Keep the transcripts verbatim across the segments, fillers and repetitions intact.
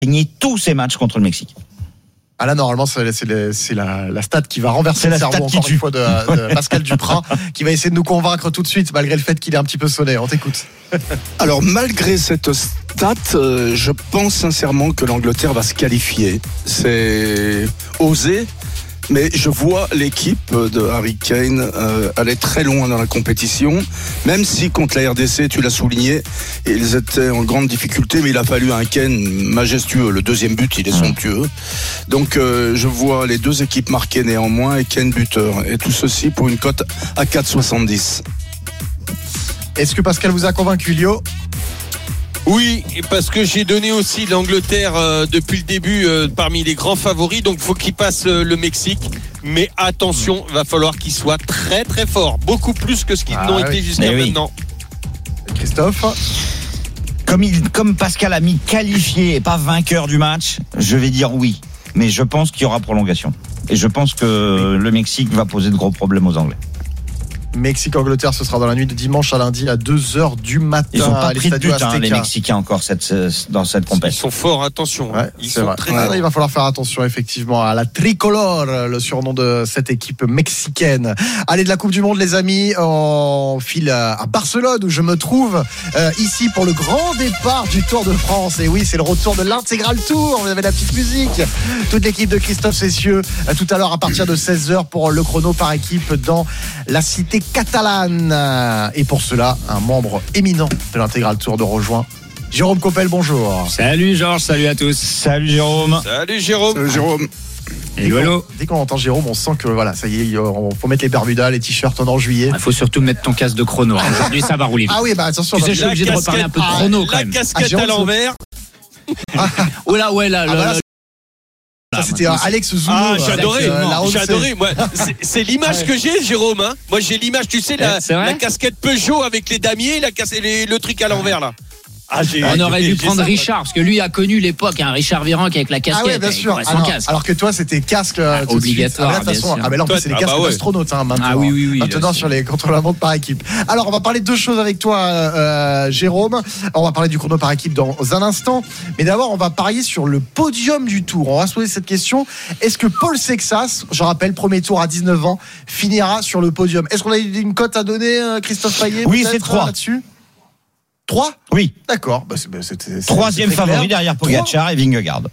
gagné tous ses matchs contre le Mexique. Ah là, normalement, c'est, c'est, les, c'est la, la stat qui va renverser c'est le cerveau encore tue. une fois de, de Pascal Duprat, qui va essayer de nous convaincre tout de suite, malgré le fait qu'il est un petit peu sonné. On t'écoute. Alors, malgré cette stat, euh, je pense sincèrement que l'Angleterre va se qualifier. C'est osé, mais je vois l'équipe de Harry Kane euh, aller très loin dans la compétition, même si contre la R D C, tu l'as souligné, ils étaient en grande difficulté, mais il a fallu un Kane majestueux. Le deuxième but, il est somptueux. Donc euh, je vois les deux équipes marquées néanmoins et Kane buteur. Et tout ceci pour une cote à quatre virgule soixante-dix. Est-ce que Pascal vous a convaincu, Lio ? Oui, parce que j'ai donné aussi l'Angleterre euh, depuis le début euh, parmi les grands favoris, donc faut qu'il passe euh, le Mexique. Mais attention, il va falloir qu'il soit très très fort, beaucoup plus que ce qu'ils ah, n'ont oui. été jusqu'à oui. maintenant. Christophe ? Comme, il, comme Pascal a mis qualifié et pas vainqueur du match, je vais dire oui. Mais je pense qu'il y aura prolongation. Et je pense que le Mexique va poser de gros problèmes aux Anglais. Mexique-Angleterre, ce sera dans la nuit de dimanche à lundi à deux heures du matin. Ils n'ont pas pris de but, hein, les Mexicains, encore cette, dans cette compétition. Ils sont forts, attention. Ouais, Ils c'est sont vrai. très Ouais, forts. il va falloir faire attention, effectivement, à la tricolore, le surnom de cette équipe mexicaine. Allez, de la Coupe du Monde, les amis, on file à Barcelone, où je me trouve euh, ici pour le grand départ du Tour de France. Et oui, c'est le retour de l'intégral Tour. Vous avez la petite musique. Toute l'équipe de Christophe Cessieux, tout à l'heure à partir de seize heures pour le chrono par équipe dans la cité catalane. Et pour cela, un membre éminent de l'intégral Tour de rejoint. Jérôme Coppel, bonjour. Salut Georges, salut à tous. Salut Jérôme. Salut Jérôme. Salut Jérôme. Dès qu'on, dès qu'on entend Jérôme, on sent que voilà, ça y est, on faut mettre les Bermudas, les t-shirts, on est en juillet. Il faut surtout mettre ton casque de chrono. Aujourd'hui, ça va rouler. Ah oui, bah attention. Tu sais, je suis obligé de reparler un peu de chrono quand la même. casquette Ah, Jérôme, à l'envers. Oh là, ouais, là, Ah, le- bah là, le- ça, c'était euh, Alex Zoulo. Ah, euh, j'adorais, avec, euh, la Honda. j'adorais. Moi, c'est, c'est l'image Ouais. que j'ai, Jérôme. Hein. Moi, j'ai l'image, tu sais, la, C'est vrai la casquette Peugeot avec les damiers, la cas- les- le truc à l'envers là. Ah, j'ai, On aurait j'ai- dû j'ai prendre ça, Richard, parce que lui a connu l'époque, hein, Richard Virenque avec la Ah casquette. ouais, bien avec- sûr. ouais, sans Alors, casque. alors que toi, c'était casque euh, tout de suite. Obligatoire, Ah, mais là, de toute bien façon, sûr. ah, mais là, en plus, Toi, c'est les ah, casques bah ouais. d'astronautes hein, maintenant. Ah oui, oui, oui, Maintenant, bien sur sûr. les contre-la-montre par équipe. Alors, on va parler de deux choses avec toi, euh, Jérôme. On va parler du chrono par équipe dans un instant. Mais d'abord, on va parier sur le podium du Tour. On va se poser cette question. Est-ce que Paul Sexas, je rappelle, premier tour à dix-neuf ans, finira sur le podium? Est-ce qu'on a une cote à donner, Christophe Payet? Oui, peut-être, c'est trois. là-dessus trois. Oui. D'accord. Bah, c'est, bah, c'est, c'est, Troisième c'est très favori clair. derrière Trois. Pogacar et Vingegaard.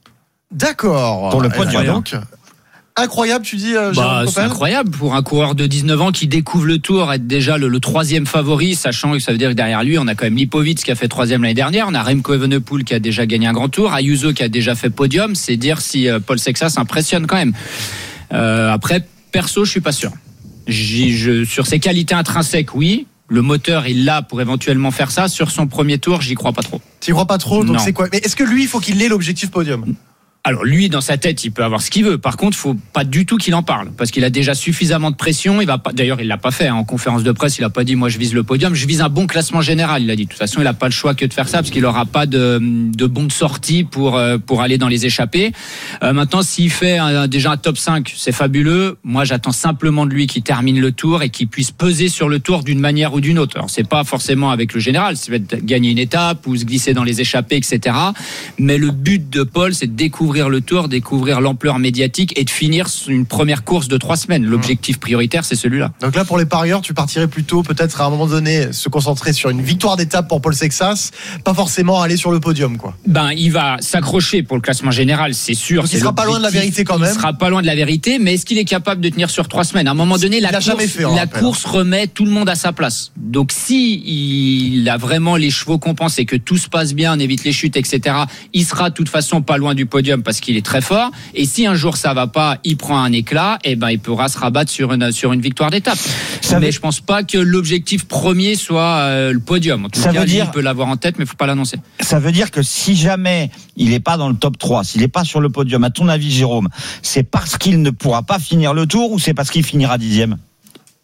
D'accord. Pour le Eh ben, podium. donc, incroyable, tu dis, euh, Bah, Jérôme c'est Coppel. incroyable pour un coureur de dix-neuf ans qui découvre le Tour, être déjà le, le troisième favori, sachant que ça veut dire que derrière lui, on a quand même Lipovic qui a fait troisième l'année dernière, on a Remco Evenepoel qui a déjà gagné un grand tour, Ayuso qui a déjà fait podium, c'est dire si euh, Paul Sexas impressionne quand même. Euh, après, perso, je suis pas sûr. J'y- je, sur ses qualités intrinsèques, oui. Le moteur, il l'a pour éventuellement faire ça. Sur son premier tour, j'y crois pas trop. Tu y crois pas trop, donc Non. c'est quoi? Mais est-ce que lui, il faut qu'il ait l'objectif podium? Alors lui, dans sa tête, il peut avoir ce qu'il veut. Par contre, faut pas du tout qu'il en parle, parce qu'il a déjà suffisamment de pression. Il va pas. D'ailleurs, il l'a pas fait hein. En conférence de presse. Il a pas dit moi je vise le podium, je vise un bon classement général. Il a dit de toute façon, il a pas le choix que de faire ça, parce qu'il aura pas de de bonne sortie pour euh, pour aller dans les échappées. Euh, maintenant, s'il fait un, déjà un top cinq, c'est fabuleux. Moi, j'attends simplement de lui qu'il termine le Tour et qu'il puisse peser sur le Tour d'une manière ou d'une autre. Alors, c'est pas forcément avec le général, c'est peut-être gagner une étape ou se glisser dans les échappées, et cetera. Mais le but de Paul, c'est de découvrir le Tour, découvrir l'ampleur médiatique et de finir une première course de trois semaines. L'objectif prioritaire, c'est celui-là. Donc là, pour les parieurs, tu partirais plutôt peut-être à un moment donné se concentrer sur une victoire d'étape pour Paul Sexas, pas forcément aller sur le podium, quoi. Ben, il va s'accrocher pour le classement général, c'est sûr. Donc il c'est sera pas loin de la l'objectif. vérité quand même. Il sera pas loin de la vérité, mais est-ce qu'il est capable de tenir sur trois semaines? À un moment donné, la Il l'a course, jamais fait, on la rappelle. course remet tout le monde à sa place. Donc si il a vraiment les chevaux qu'on pense et que tout se passe bien, on évite les chutes, et cetera, il sera de toute façon pas loin du podium parce qu'il est très fort. Et si un jour ça va pas, il prend un éclat, et ben il pourra se rabattre sur une sur une victoire d'étape. Ça mais veut- je pense pas que l'objectif premier soit euh, le podium. En tout Ça cas, veut lui, dire- il peut l'avoir en tête, mais faut pas l'annoncer. Ça veut dire que si jamais il n'est pas dans le top trois, s'il n'est pas sur le podium, à ton avis, Jérôme, c'est parce qu'il ne pourra pas finir le Tour ou c'est parce qu'il finira dixième?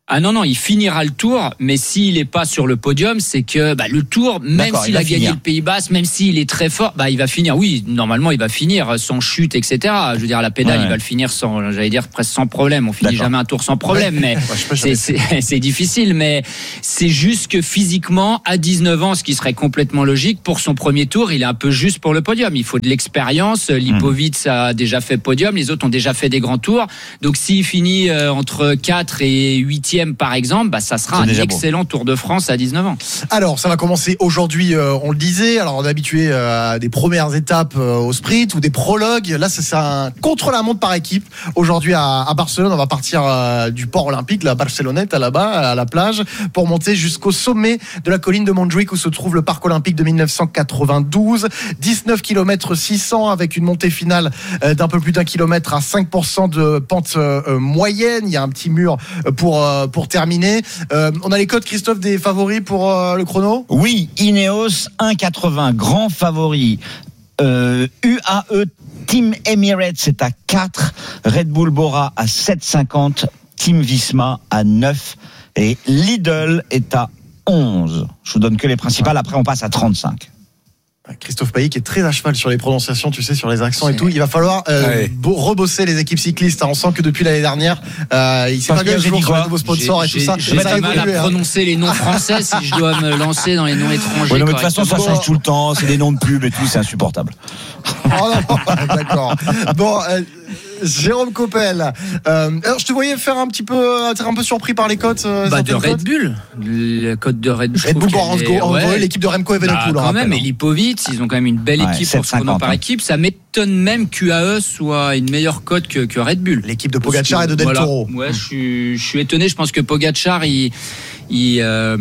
Ah non, non, il finira le tour, mais s'il n'est pas sur le podium, c'est que bah, le tour, même D'accord, s'il il a va gagné finir. le Pays Basque, même s'il est très fort, bah, il va finir. Oui, normalement, il va finir sans chute, et cetera. Je veux dire, à la pédale, Ouais. il va le finir sans, j'allais dire, presque sans problème. On finit D'accord. jamais un tour sans problème, mais Ouais, je sais pas, c'est, c'est, c'est difficile. Mais c'est juste que physiquement, à dix-neuf ans, ce qui serait complètement logique, pour son premier tour, il est un peu juste pour le podium. Il faut de l'expérience. Lipovic a déjà fait podium, les autres ont déjà fait des grands tours. Donc, s'il finit euh, entre quatre et huitième, par exemple, bah, ça sera C'est un déjà beau. excellent Tour de France à dix-neuf ans. Alors, ça va commencer aujourd'hui, euh, on le disait. Alors, on est habitué euh, à des premières étapes euh, au sprint ou des prologues. Là, c'est c'est un contre-la-montre par équipe. Aujourd'hui, à, à Barcelone, on va partir euh, du port olympique, la Barceloneta, là-bas, à la plage, pour monter jusqu'au sommet de la colline de Montjuïc, où se trouve le parc olympique de dix-neuf cent quatre-vingt-douze. dix-neuf kilomètres six cents, avec une montée finale euh, d'un peu plus d'un kilomètre à cinq pour cent de pente euh, moyenne. Il y a un petit mur pour, euh, pour terminer. Euh, on a les codes, Christophe, des favoris pour euh, le chrono? Oui, Ineos un virgule quatre-vingts, grand favori. Euh, U A E Team Emirates c'est à quatre, Red Bull Bora à sept virgule cinquante, Team Visma à neuf et Lidl est à onze. Je vous donne que les principales, après on passe à trente-cinq. Christophe Payet qui est très à cheval sur les prononciations, tu sais, sur les accents et C'est- tout. Il va falloir euh, Ouais. beau- rebosser les équipes cyclistes. On sent que depuis l'année dernière, euh, il s'est pas Pascal, bien j'ai joué dit sur les quoi nouveaux sponsors et tout J'ai- ça. J'ai Mais j'ai ça a du mal évolué, à hein. prononcer les noms français si je dois me lancer dans les noms étrangers. Ouais, non, mais de toute façon, ça correctement. change tout le temps, c'est des noms de pub et tout, c'est insupportable. Oh non, d'accord. Bon, euh, Jérôme Coppel, euh, alors je te voyais faire un petit peu, être un peu surpris par les cotes. Euh, Bah, de certaines Red cotes. Bull. Le code de Red Bull. je Red trouve Bull qu'elle Orange est- Go, en ouais. vrai, l'équipe de Remco Evenepoel. Bah, on quand rappelle, même, hein. et Lipovic, ils ont quand même une belle Ouais, équipe sept pour ce chrono cinquante, par hein. équipe. Ça m'étonne même qu'U A E soit une meilleure cote que, que Red Bull. L'équipe de Parce Pogacar que, et de Del voilà. Toro. Ouais, je suis, je suis étonné. Je pense que Pogacar, il, il, euh,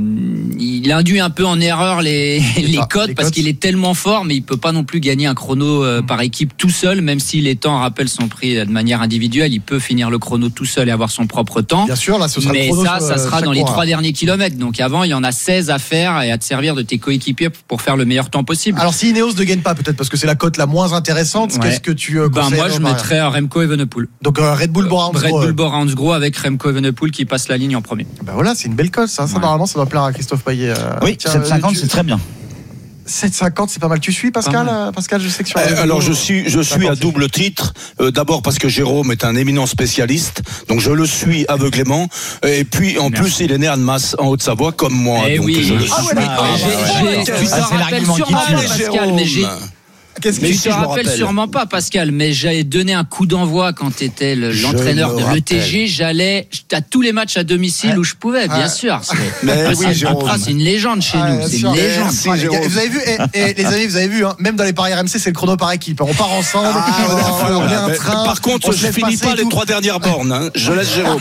il induit un peu en erreur les, les Ah, cotes les parce cotes. qu'il est tellement fort, mais il peut pas non plus gagner un chrono euh, par équipe tout seul, même si les temps rappellent son prix de manière individuelle. Il peut finir le chrono tout seul et avoir son propre temps. Bien sûr, là, ce sera le Mais chrono ça, sur, ça euh, sera chaque dans les coureur. trois derniers kilomètres. Donc avant, il y en a seize à faire et à te servir de tes coéquipiers pour faire le meilleur temps possible. Alors, si Ineos ne gagne pas, peut-être parce que c'est la cote la moins intéressante, Ouais. qu'est-ce que tu euh, Ben conseilles moi, je Jean-Marie mettrais Remco Evenepoel. Donc, euh, Red Bull Bora Red Bull Bora Hansgrohe avec Remco Evenepoel qui passe la ligne en premier. Ben voilà, c'est une belle cote, ça. Ça, Ouais. normalement, ça doit plaire à Christophe Payet. euh, Oui, tiens, sept virgule cinquante, tu- c'est très bien. sept virgule cinquante, c'est pas mal. Tu suis, Pascal? Pas mal. euh, Pascal, je sais que sur Euh, les alors réseaux, je suis je suis à cinquante. double titre. Euh, D'abord parce que Jérôme est un éminent spécialiste, donc je le suis aveuglément. Et puis en Merci. plus il est né à Annemasse en Haute-Savoie comme moi, Eh donc oui. je le Ah suis. ouais, mais Ah, ouais, j'ai- ouais, j'ai- ouais. tu Ah, t'en c'est rappelles l'argument qui sûrement tue. pas, Pascal, mais j'ai. Qu'est-ce que Tu tu te sais, je me rappelles rappelle. sûrement pas, Pascal, mais j'avais donné un coup d'envoi quand tu étais Je l'entraîneur me de rappelle. l'E T G. J'allais à tous les matchs à domicile Ouais. où je pouvais, bien Ouais. sûr. C'est Mais ah, oui, c'est- Jérôme. ah, c'est une légende chez Ah, nous. bien C'est sûr. une légende. Merci, Ah, les gars, Jérôme. vous avez vu, et, et, les amis, vous avez vu, hein, même dans les paris R M C, c'est le chrono par équipe. On part ensemble, Ah, on, voilà, on voilà. met un Mais train. par contre, on se je laisse finis passer pas et les tout. trois dernières bornes. Hein. Je laisse Jérôme.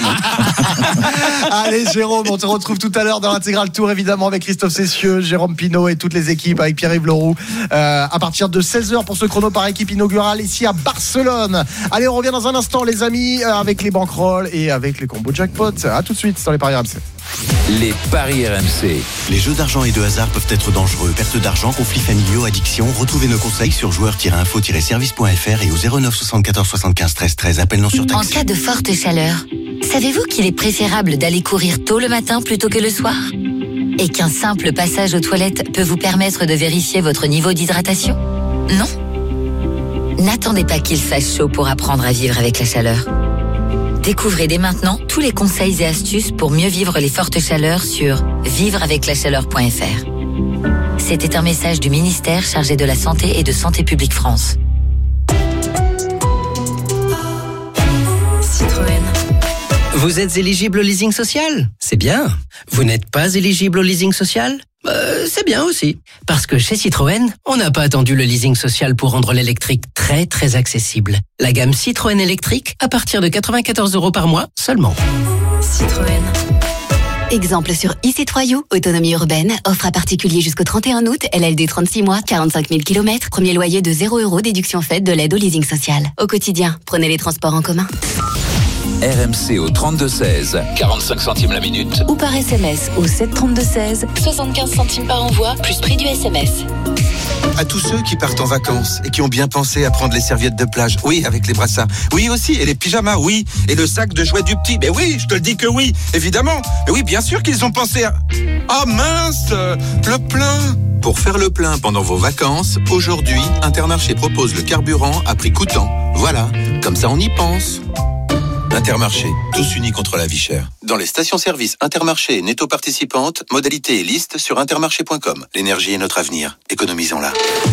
Allez, Jérôme, on te retrouve tout à l'heure dans l'intégral tour, évidemment, avec Christophe Cessieux, Jérôme Pinault et toutes les équipes, avec Pierre-Yves Leroux, euh, à partir de seize heures pour ce chrono par équipe inaugural ici à Barcelone. Allez, on revient dans un instant, les amis, euh, avec les banquerolles et avec les combos jackpot. À tout de suite dans les paris R M C. Les paris R M C. Les jeux d'argent et de hasard peuvent être dangereux. Perte d'argent, conflits familiaux, addiction. Retrouvez nos conseils sur joueurs tiret info tiret service point f r et au zéro neuf soixante-quatorze soixante-quinze treize treize. Appel non En surtaxé. cas de forte chaleur, savez-vous qu'il est préférable d'aller courir tôt le matin plutôt que le soir ? Et qu'un simple passage aux toilettes peut vous permettre de vérifier votre niveau d'hydratation ? Non ? N'attendez pas qu'il fasse chaud pour apprendre à vivre avec la chaleur. Découvrez dès maintenant tous les conseils et astuces pour mieux vivre les fortes chaleurs sur vivre avec la chaleur point f r. C'était un message du ministère chargé de la Santé et de Santé publique France. Citroën. Vous êtes éligible au leasing social ? C'est bien. Vous n'êtes pas éligible au leasing social ? Euh, c'est bien aussi. Parce que chez Citroën, on n'a pas attendu le leasing social pour rendre l'électrique très très accessible. La gamme Citroën électrique à partir de quatre-vingt-quatorze euros par mois seulement. Citroën. Exemple sur e-C trois U, autonomie urbaine, offre à particulier jusqu'au trente et un août, L L D trente-six mois, quarante-cinq mille kilomètres, premier loyer de zéro euros, déduction faite de l'aide au leasing social. Au quotidien, prenez les transports en commun. R M C au trente-deux seize, quarante-cinq centimes la minute. Ou par S M S au sept trente-deux seize, soixante-quinze centimes par envoi, plus prix du S M S. À tous ceux qui partent en vacances et qui ont bien pensé à prendre les serviettes de plage. Oui, avec les brassards. Oui aussi, et les pyjamas, oui. Et le sac de jouets du petit. Mais oui, je te le dis que oui, évidemment. Mais oui, bien sûr qu'ils ont pensé à... Ah mince, le plein. Pour faire le plein pendant vos vacances, aujourd'hui, Intermarché propose le carburant à prix coûtant. Voilà, comme ça on y pense. Intermarché, tous unis contre la vie chère. Dans les stations-service Intermarché et Netto participantes, modalité et liste sur intermarché point com. L'énergie est notre avenir. Économisons-la.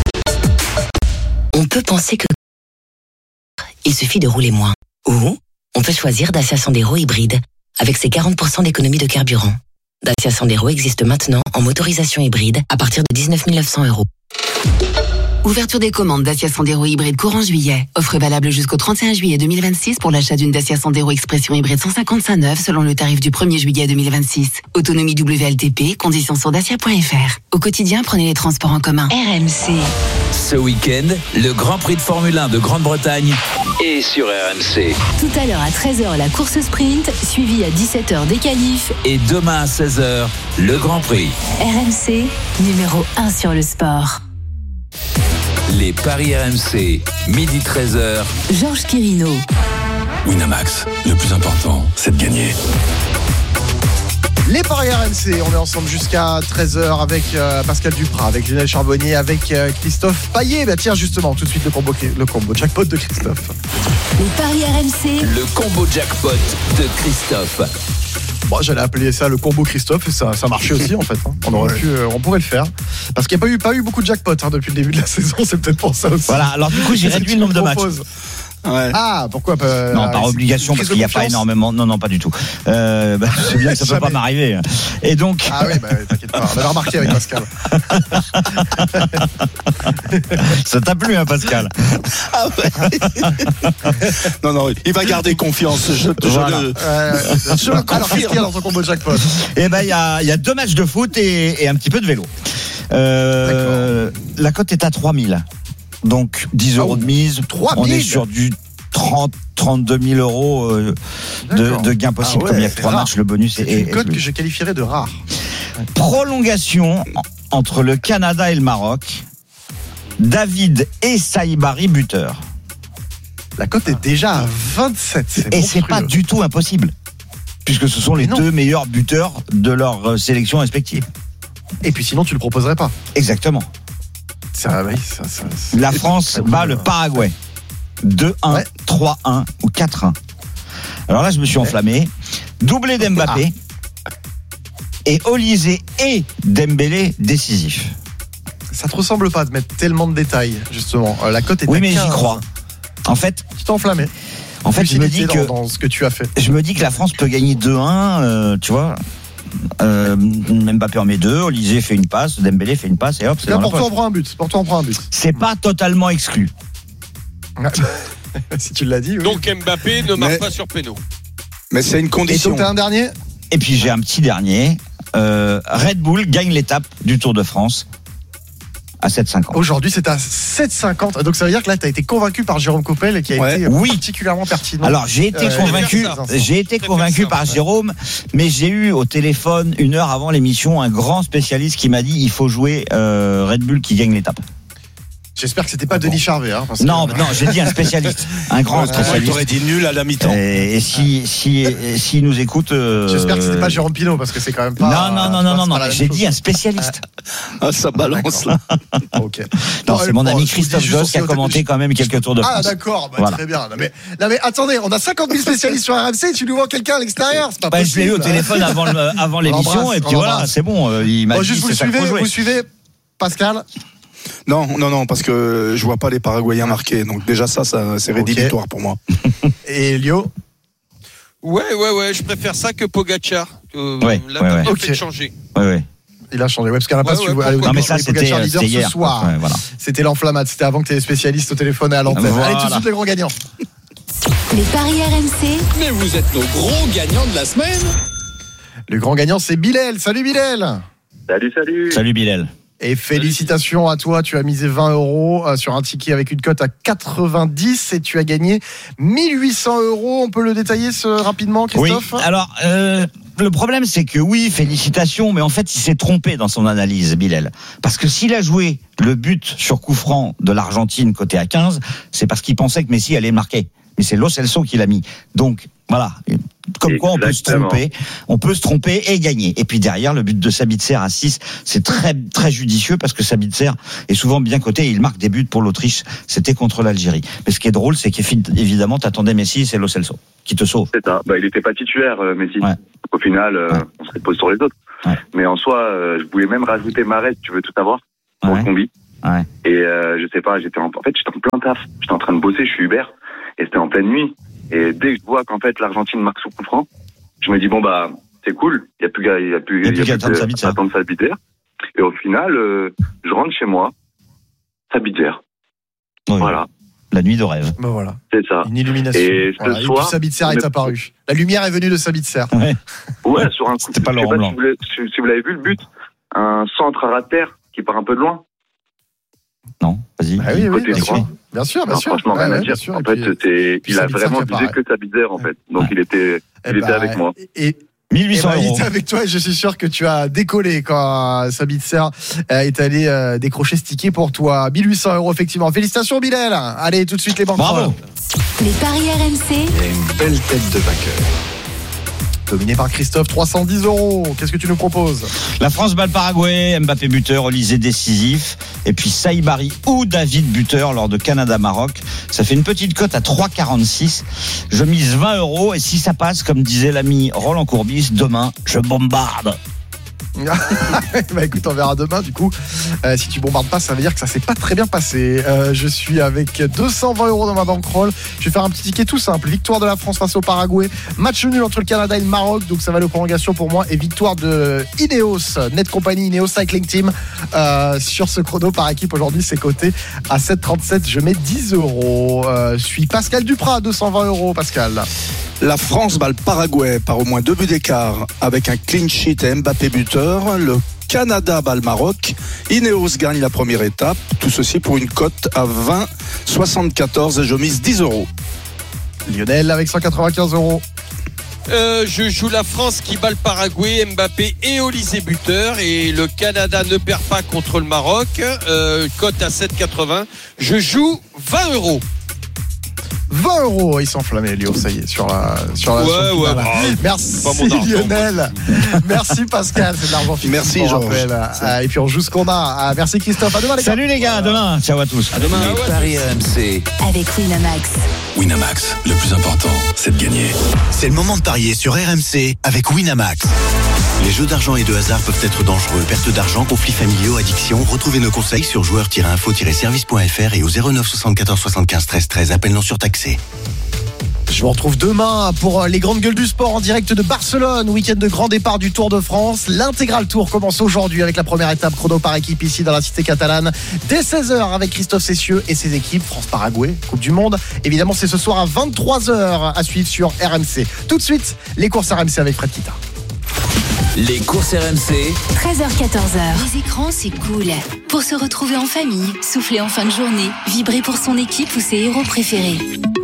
On peut penser que il suffit de rouler moins. Ou on peut choisir Dacia Sandero hybride avec ses quarante pour cent d'économie de carburant. Dacia Sandero existe maintenant en motorisation hybride à partir de dix-neuf mille neuf cents euros. Ouverture des commandes Dacia Sandero hybride courant juillet. Offre valable jusqu'au trente et un juillet deux mille vingt-six pour l'achat d'une Dacia Sandero Expression hybride cent cinquante-cinq neuf selon le tarif du premier juillet deux mille vingt-six. Autonomie W L T P, conditions sur dacia point f r. Au quotidien, prenez les transports en commun. R M C. Ce week-end, le Grand Prix de Formule un de Grande-Bretagne est sur R M C. Tout à l'heure à treize heures, la course sprint, suivie à dix-sept heures des qualifs. Et demain à seize heures, le Grand Prix. R M C, numéro un sur le sport. Les paris R M C, midi treize heures. Georges Quirino. Winamax, le plus important, c'est de gagner. Les paris R M C, on est ensemble jusqu'à treize heures avec euh, Pascal Duprat, avec Lionel Charbonnier, avec euh, Christophe Payet. Bah tiens, justement, tout de suite le combo, le combo jackpot de Christophe. Les paris R M C. Le combo jackpot de Christophe. Bon, j'allais appeler ça le combo Christophe et ça, ça marchait aussi en fait. Hein. On aurait pu, euh, on pourrait le faire. Parce qu'il n'y a pas eu, pas eu beaucoup de jackpots hein, depuis le début de la saison, c'est peut-être pour ça aussi. Voilà, alors du coup j'ai réduit le nombre de matchs. Ouais. Ah, pourquoi pas? Non, par obligation, parce qu'il n'y a pas énormément. Non, non, pas du tout. Euh, bah, je sais bien que ça ne peut pas m'arriver. Et donc. Ah oui, bah, t'inquiète pas. On l'avait remarqué avec Pascal. Ça t'a plu, hein, Pascal? Ah ouais. Non, non, il va garder confiance. Je, je voilà. le, euh, je le confirme. Alors, qu'est-ce qu'il y a dans ton combo jackpot? Eh ben, il y a, y a deux matchs de foot et, et un petit peu de vélo. Euh, la cote est à trois mille. Donc dix euros de mise, on est sur du trente, trente-deux mille euros euh, de, de gains possibles. Ah ouais, comme il y a trois matchs, le bonus est. C'est une cote que je qualifierais de rare. Prolongation entre le Canada et le Maroc. David et Saïbari buteur. La cote est déjà à vingt-sept. C'est et c'est pas du tout impossible, puisque ce sont les deux meilleurs buteurs de leur sélection respective. Et puis sinon, tu le proposerais pas. Exactement. Ça, oui, ça, ça, la France bat le Paraguay deux un, ouais. trois un ou quatre un. Alors là, je me suis enflammé. Doublé d'Mbappé ah. et Olysée et Dembélé décisif. Ça te ressemble pas de mettre tellement de détails, justement. La cote est oui, à mais quinze. J'y crois. En fait, tu t'es enflammé. En fait, je me dis dans, que dans ce que tu as fait. Je me dis que la France peut gagner deux un, euh, tu vois. Euh, Mbappé en met deux, Olysée fait une passe, Dembélé fait une passe et hop, c'est là, dans pour la toi on prend un but. Pour toi on prend un but. C'est pas totalement exclu. Si tu l'as dit. Oui. Donc Mbappé ne marque mais, pas sur péno. Mais c'est une condition. Et donc t'as un dernier. Et puis j'ai un petit dernier. Euh, Red Bull gagne l'étape du Tour de France à sept cinquante. Aujourd'hui, c'est à sept cinquante. Donc ça veut dire que là, tu as été convaincu par Jérôme Coppel qui a ouais. été oui. particulièrement pertinent. Alors j'ai été euh, convaincu, j'ai été convaincu par Jérôme, mais j'ai eu au téléphone une heure avant l'émission un grand spécialiste qui m'a dit il faut jouer euh, Red Bull qui gagne l'étape. J'espère que c'était pas bon. Denis Charvet. Hein, parce non, que... non, j'ai dit un spécialiste, un grand ouais, spécialiste. Tu aurais dit nul à la mi-temps. Et, et si si si, si nous écoute, euh... j'espère que c'était pas Jérôme Pinault parce que c'est quand même pas. Non, non, non, non, non, non. J'ai dit un spécialiste. Ah, ça balance là. Ok. Non, non c'est mon ami Christophe Josse qui a commenté quand même quelques Tours de France. Ah d'accord, bah, voilà. Très bien. Non mais, non mais attendez, on a cinquante mille spécialistes sur R M C. Tu nous vois quelqu'un à l'extérieur, c'est pas bah, possible. Je l'ai eu au téléphone avant le, avant l'émission et puis voilà, c'est bon. Il m'a bon, dit juste c'est vous ça suivez, qu'il faut jouer. Vous suivez, Pascal. Non, non, non, parce que je vois pas les Paraguayens marquer. Donc déjà ça, ça c'est rédhibitoire okay. pour moi. Et Lio? Ouais, ouais, ouais, je préfère ça que Pogacar. Euh, ouais, là, ouais, t'as ouais. bien okay. fait de changer. Ouais, ouais. Il a changé. Ouais, parce qu'à la place, ouais, tu vois, ouais, non, mais ça, c'était, leader c'était hier. Ce soir. Ouais, voilà. C'était l'enflammade. C'était avant que tu aies les spécialistes au téléphone et à l'antenne. Voilà. Allez, tout de suite, les grands gagnants. Les paris R M C. Mais vous êtes nos gros gagnants de la semaine. Le grand gagnant, c'est Bilal. Salut Bilal. Salut, salut. Salut Bilal. Et félicitations à toi, tu as misé vingt euros sur un ticket avec une cote à quatre-vingt-dix et tu as gagné mille huit cents euros. On peut le détailler ce, rapidement, Christophe? Oui, alors, euh, le problème, c'est que oui, félicitations, mais en fait, il s'est trompé dans son analyse, Bilal. Parce que s'il a joué le but sur coup franc de l'Argentine côté à quinze, c'est parce qu'il pensait que Messi allait marquer. Mais c'est Lo Celso qui l'a mis. Donc, voilà. Comme quoi, on peut se tromper. On peut se tromper et gagner. Et puis derrière, le but de Sabitzer à six, c'est très, très judicieux parce que Sabitzer est souvent bien coté et il marque des buts pour l'Autriche. C'était contre l'Algérie. Mais ce qui est drôle, c'est qu'évidemment, t'attendais Messi, c'est Lo Celso qui te sauve. C'est ça. Bah, il était pas titulaire, euh, Messi. Ouais. Au final, euh, ouais. on se repose sur les autres. Ouais. Mais en soi, euh, je voulais même rajouter Mahrez, tu veux tout avoir, pour ouais. le combi. Ouais. Et euh, je sais pas, j'étais en, en fait, j'étais en plein taf. J'étais en train de bosser, je suis Uber. Et c'était en pleine nuit. Et dès que je vois qu'en fait l'Argentine marque sous coup franc, je me dis bon bah c'est cool, il y a plus il y a plus il y a plus qu'à attendre Sabitzer. Attendre Sabitzer. Et au final, euh, je rentre chez moi, Sabitzer. Oui. Voilà. La nuit de rêve. Ben voilà. C'est ça. Une illumination. Et ce voilà. soir, et puis Sabitzer est apparu. La lumière est venue de Sabitzer. Ouais. Ouais, sur un coup. C'était pas je sais Laurent pas Blanc. si vous, l'avez, si, si vous l'avez vu le but, un centre à ras de terre qui part un peu de loin. Non, vas-y. Ah oui, oui, Côté bien droit. sûr. Bien sûr, bien Non, sûr. franchement, Ouais, rien à ouais, dire. bien sûr. En Et fait, puis, c'était, puis il a Sabitzer vraiment qui visé apparaît. que Sabitzer, en fait. Donc, Ouais. il était, Eh il était ben, avec moi. Et, mille huit cents eh ben, il euros. était avec toi et je suis sûr que tu as décollé quand euh, Sabitzer euh, est allé euh, décrocher ce ticket pour toi. mille huit cents euros, effectivement. Félicitations, Bilal. Allez, tout de suite, les banques. Bravo. Les paris R M C. Il y a une belle tête de vainqueur. Dominé par Christophe, trois cent dix euros. Qu'est-ce que tu nous proposes? La France bat le Paraguay, Mbappé buteur, Olysée décisif, et puis Saïbari ou David buteur lors de Canada-Maroc. Ça fait une petite cote à trois virgule quarante-six. Je mise vingt euros et si ça passe, comme disait l'ami Roland Courbis, demain, je bombarde. Bah écoute, on verra demain du coup. Euh, si tu bombardes pas, ça veut dire que ça s'est pas très bien passé. Euh, je suis avec deux cent vingt euros dans ma bankroll. Je vais faire un petit ticket tout simple. Victoire de la France face au Paraguay. Match nul entre le Canada et le Maroc. Donc ça va aller aux prolongations pour moi. Et victoire de Ineos, Net Company Ineos Cycling Team. Euh, sur ce chrono par équipe aujourd'hui, c'est coté à sept virgule trente-sept. Je mets dix euros. Euh, je suis Pascal Duprat, deux cent vingt euros. Pascal. La France bat le Paraguay par au moins deux buts d'écart avec un clean sheet et Mbappé buteur. Le Canada bat le Maroc. Ineos gagne la première étape. Tout ceci pour une cote à vingt virgule soixante-quatorze et je mise dix euros. Lionel avec cent quatre-vingt-quinze euros. Euh, je joue la France qui bat le Paraguay, Mbappé et Olysée buteur, et le Canada ne perd pas contre le Maroc. Euh, cote à sept virgule quatre-vingts. Je joue vingt euros. vingt euros, il s'enflammait, Léo, ça y est, sur la, sur la, Ouais, sur le ouais, final. bah, Merci pas mon argent, Lionel. Merci Pascal, c'est de l'argent fictif. Merci, on Georges. rappelle. Ah, et puis on joue ce qu'on a. Ah, merci Christophe, à demain les gars. Salut les gars, à demain. Ciao à tous. À demain. Les paris R M C. Avec Winamax. Winamax, le plus important, c'est de gagner. C'est le moment de parier sur R M C avec Winamax. Les jeux d'argent et de hasard peuvent être dangereux. Perte d'argent, conflits familiaux, addiction. Retrouvez nos conseils sur joueurs tiret info tiret service point f r et au zéro neuf soixante-quatorze soixante-quinze treize treize. Appel non surtaxé. Je vous retrouve demain pour les grandes gueules du sport en direct de Barcelone. Week-end de grand départ du Tour de France. L'intégral Tour commence aujourd'hui avec la première étape chrono par équipe ici dans la cité catalane. Dès seize heures avec Christophe Cessieux et ses équipes. France-Paraguay, Coupe du Monde. Évidemment, c'est ce soir à vingt-trois heures à suivre sur R M C. Tout de suite, les courses R M C avec Fred Kita. Les courses R M C. treize heures quatorze heures. Les écrans, c'est cool. Pour se retrouver en famille, souffler en fin de journée, vibrer pour son équipe ou ses héros préférés.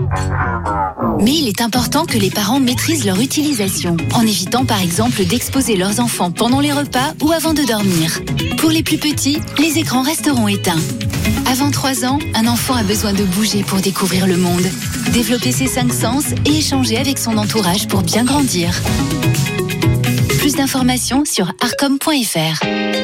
Mais il est important que les parents maîtrisent leur utilisation, en évitant par exemple d'exposer leurs enfants pendant les repas ou avant de dormir. Pour les plus petits, les écrans resteront éteints. Avant trois ans, un enfant a besoin de bouger pour découvrir le monde, développer ses cinq sens et échanger avec son entourage pour bien grandir. Plus d'informations sur arcom point f r.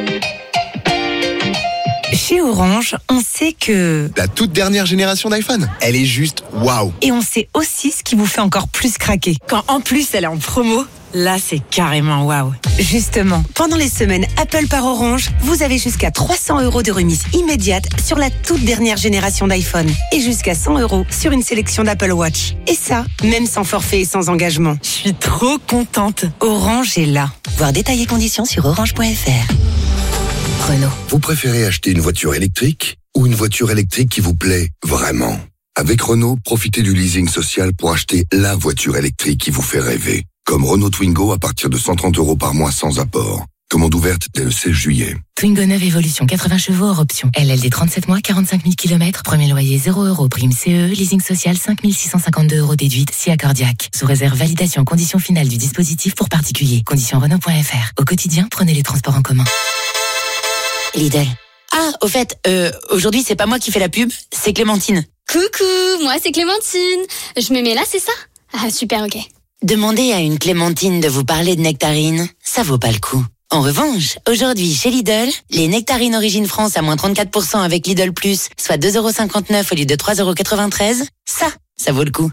Chez Orange, on sait que... La toute dernière génération d'iPhone, elle est juste waouh. Et on sait aussi ce qui vous fait encore plus craquer. Quand en plus elle est en promo, là c'est carrément waouh. Justement, pendant les semaines Apple par Orange, vous avez jusqu'à trois cents euros de remise immédiate sur la toute dernière génération d'iPhone. Et jusqu'à cent euros sur une sélection d'Apple Watch. Et ça, même sans forfait et sans engagement. Je suis trop contente. Orange est là. Voir détails et conditions sur orange point f r. Renault. Vous préférez acheter une voiture électrique ou une voiture électrique qui vous plaît vraiment? Avec Renault, profitez du leasing social pour acheter la voiture électrique qui vous fait rêver. Comme Renault Twingo à partir de cent trente euros par mois sans apport. Commande ouverte dès le seize juillet. Twingo neuf Evolution, quatre-vingts chevaux hors option. L L D trente-sept mois, quarante-cinq mille kilomètres. Premier loyer zéro euros. Prime C E E. Leasing social cinq mille six cent cinquante-deux euros déduite. Si accordiaque. Sous réserve validation conditions finales du dispositif pour particuliers. Conditions Renault point F R. Au quotidien, prenez les transports en commun. Lidl. Ah, au fait, euh, aujourd'hui c'est pas moi qui fais la pub, c'est Clémentine. Coucou, moi c'est Clémentine. Je me mets là, c'est ça? Ah super, ok. Demandez à une Clémentine de vous parler de nectarines, ça vaut pas le coup. En revanche, aujourd'hui chez Lidl, les nectarines Origine France à moins trente-quatre pour cent avec Lidl Plus, soit deux euros cinquante-neuf au lieu de trois euros quatre-vingt-treize, ça, ça vaut le coup.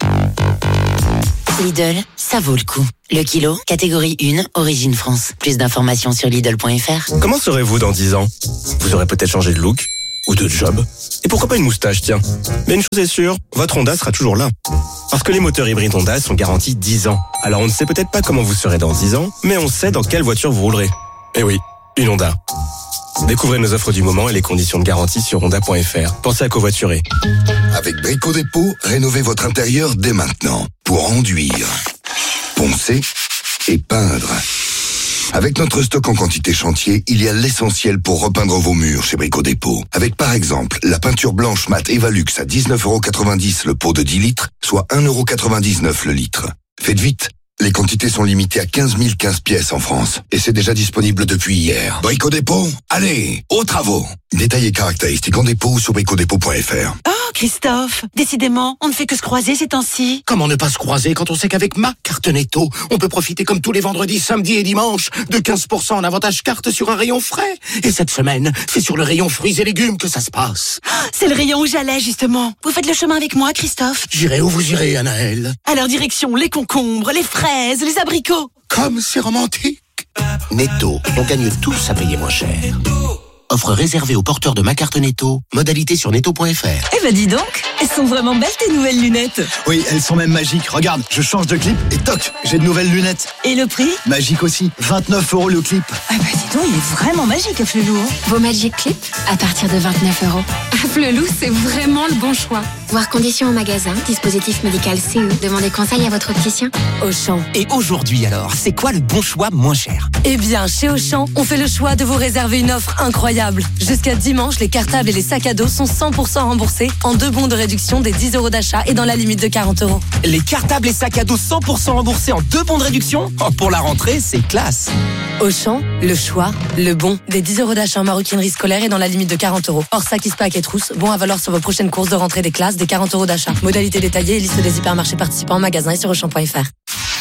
Lidl, ça vaut le coup. Le kilo, catégorie un, Origine France. Plus d'informations sur Lidl point F R. Comment serez-vous dans dix ans? Vous aurez peut-être changé de look ou de job. Et pourquoi pas une moustache, tiens. Mais une chose est sûre, votre Honda sera toujours là. Parce que les moteurs hybrides Honda sont garantis dix ans. Alors on ne sait peut-être pas comment vous serez dans dix ans, mais on sait dans quelle voiture vous roulerez. Eh oui, une Honda. Découvrez nos offres du moment et les conditions de garantie sur honda point F R. Pensez à covoiturer. Avec Brico Dépôt, rénovez votre intérieur dès maintenant pour enduire, poncer et peindre. Avec notre stock en quantité chantier, il y a l'essentiel pour repeindre vos murs chez Brico Dépôt. Avec par exemple la peinture blanche mat Evalux à dix-neuf euros quatre-vingt-dix le pot de dix litres, soit un euro quatre-vingt-dix-neuf le litre. Faites vite, les quantités sont limitées à quinze mille quinze pièces en France. Et c'est déjà disponible depuis hier. Brico Dépôt, allez, aux travaux. Détails et caractéristiques en dépôt ou sur brico dépôt point F R. Oh, Christophe, décidément, on ne fait que se croiser ces temps-ci. Comment ne pas se croiser quand on sait qu'avec ma carte Netto, on peut profiter comme tous les vendredis, samedis et dimanches de quinze pour cent en avantage carte sur un rayon frais. Et cette semaine, c'est sur le rayon fruits et légumes que ça se passe. C'est le rayon où j'allais, justement. Vous faites le chemin avec moi, Christophe? J'irai où vous irez, Anaël. Alors direction les concombres, les fraises, les abricots. Comme c'est romantique. Netto, on gagne tous à payer moins cher. Offre réservée aux porteurs de ma carte Netto. Modalité sur netto point F R. Eh ben dis donc, elles sont vraiment belles tes nouvelles lunettes. Oui, elles sont même magiques. Regarde, je change de clip et toc, j'ai de nouvelles lunettes. Et le prix? Magique aussi, vingt-neuf euros le clip. Ah bah dis donc, il est vraiment magique, Afflelou. Vos Magic Clip à partir de vingt-neuf euros. Afflelou, c'est vraiment le bon choix. Voir conditions au magasin, dispositif médical C E. Demandez conseil à votre opticien. Auchan. Et aujourd'hui alors, c'est quoi le bon choix moins cher? Eh bien, chez Auchan, on fait le choix de vous réserver une offre incroyable. Jusqu'à dimanche, les cartables et les sacs à dos sont cent pour cent remboursés en deux bons de réduction des dix euros d'achat et dans la limite de quarante euros. Les cartables et sacs à dos cent pour cent remboursés en deux bons de réduction? Oh, pour la rentrée, c'est classe. Auchan, le choix, le bon. Des dix euros d'achat en maroquinerie scolaire et dans la limite de quarante euros. Hors sac, pack et trousse, bon à valoir sur vos prochaines courses de rentrée des classes, des quarante euros d'achat. Modalité détaillée et liste des hypermarchés participants en magasin et sur auchan point F R.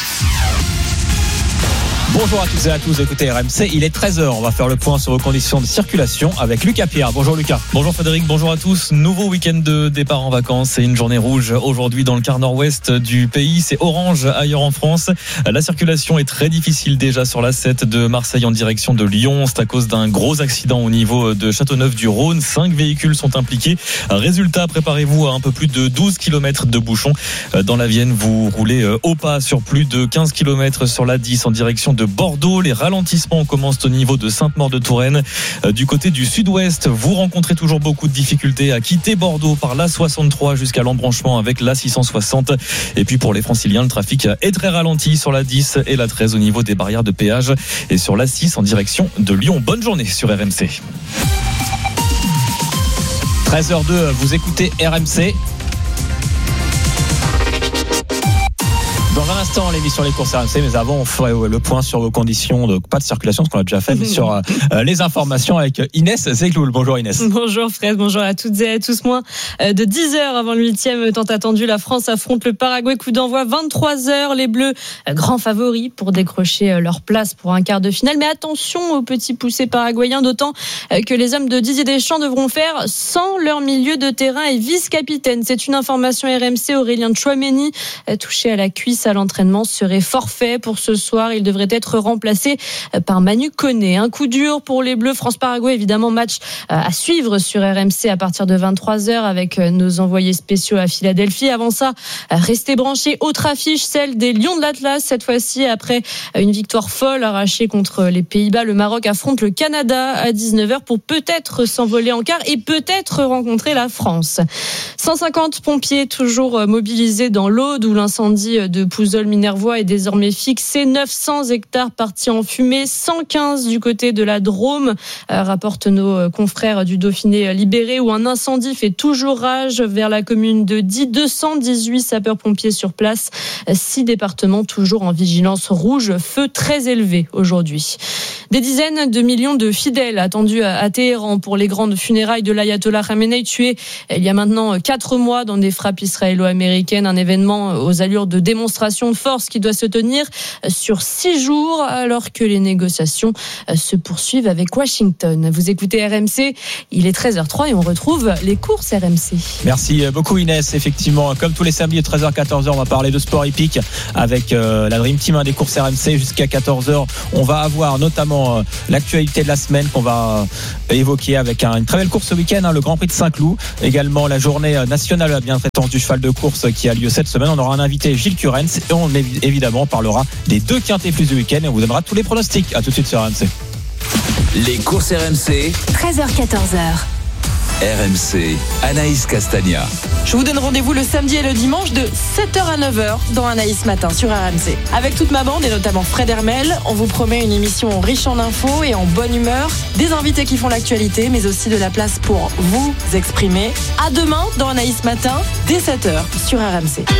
Bonjour à toutes et à tous, écoutez R M C, il est treize heures, on va faire le point sur vos conditions de circulation avec Lucas Pierre. Bonjour Lucas. Bonjour Frédéric, bonjour à tous. Nouveau week-end de départ en vacances et une journée rouge aujourd'hui dans le quart nord-ouest du pays. C'est orange ailleurs en France. La circulation est très difficile déjà sur l'A sept de Marseille en direction de Lyon. C'est à cause d'un gros accident au niveau de Châteauneuf-du-Rhône. Cinq véhicules sont impliqués. Résultat, préparez-vous à un peu plus de douze kilomètres de bouchons. Dans la Vienne, vous roulez au pas sur plus de quinze kilomètres sur l'A dix en direction de Bordeaux. Les ralentissements commencent au niveau de Sainte-Maure-de-Touraine. Du côté du sud-ouest, vous rencontrez toujours beaucoup de difficultés à quitter Bordeaux par l'A soixante-trois jusqu'à l'embranchement avec l'A six cent soixante. Et puis pour les franciliens, le trafic est très ralenti sur l'A dix et l'A treize au niveau des barrières de péage et sur l'A six en direction de Lyon. Bonne journée sur R M C. treize heures deux, vous écoutez R M C. Dans un instant, l'émission Les courses R M C, mais avant, on ferait le point sur vos conditions de pas de circulation, ce qu'on a déjà fait, mais sur euh, les informations avec Inès Zegloul. Bonjour Inès. Bonjour Fred, bonjour à toutes et à tous. Moins de dix heures avant le huitième tant attendu, la France affronte le Paraguay. Coup d'envoi vingt-trois heures. Les Bleus, grands favoris pour décrocher leur place pour un quart de finale. Mais attention aux petits poussés paraguayens, d'autant que les hommes de Didier Deschamps devront faire sans leur milieu de terrain et vice-capitaine. C'est une information R M C. Aurélien Tchouaméni, touché à la cuisse à l'entraînement, serait forfait pour ce soir. Il devrait être remplacé par Manu Koné. Un coup dur pour les Bleus. France-Paraguay, évidemment, match à suivre sur R M C à partir de vingt-trois heures avec nos envoyés spéciaux à Philadelphie. Avant ça, restez branchés. Autre affiche, celle des Lions de l'Atlas. Cette fois-ci, après une victoire folle arrachée contre les Pays-Bas, le Maroc affronte le Canada à dix-neuf heures pour peut-être s'envoler en quart et peut-être rencontrer la France. cent cinquante pompiers toujours mobilisés dans l'Aude où l'incendie de Pouzol-Minervois est désormais fixé. neuf cents hectares partis en fumée, cent quinze du côté de la Drôme, euh, rapportent nos confrères du Dauphiné Libéré, où un incendie fait toujours rage vers la commune de Die. deux cent dix-huit sapeurs-pompiers sur place, six départements toujours en vigilance rouge, feu très élevé aujourd'hui. Des dizaines de millions de fidèles attendus à Téhéran pour les grandes funérailles de l'ayatollah Khamenei, tué il y a maintenant quatre mois dans des frappes israélo-américaines. Un événement aux allures de démonstration de force qui doit se tenir sur six jours alors que les négociations se poursuivent avec Washington. Vous écoutez R M C, il est treize heures zéro trois et on retrouve les courses R M C. Merci beaucoup Inès. Effectivement, comme tous les samedis à treize heures quatorze heures, on va parler de sport hippique avec euh, la Dream Team, hein, des courses R M C jusqu'à quatorze heures. On va avoir notamment euh, l'actualité de la semaine qu'on va euh, évoquer avec un, une très belle course ce week-end, hein, le Grand Prix de Saint-Cloud. Également la journée nationale de la bientraitance du cheval de course qui a lieu cette semaine. On aura un invité, Gilles Curens, et on évidemment parlera des deux quintés plus du week-end et on vous donnera tous les pronostics. À tout de suite sur R M C. Les courses R M C, treize heures quatorze heures. R M C, Anaïs Castagna. Je vous donne rendez-vous le samedi et le dimanche de sept heures à neuf heures dans Anaïs Matin sur R M C. Avec toute ma bande et notamment Fred Hermel, on vous promet une émission riche en infos et en bonne humeur, des invités qui font l'actualité, mais aussi de la place pour vous exprimer. À demain dans Anaïs Matin, dès sept heures sur R M C.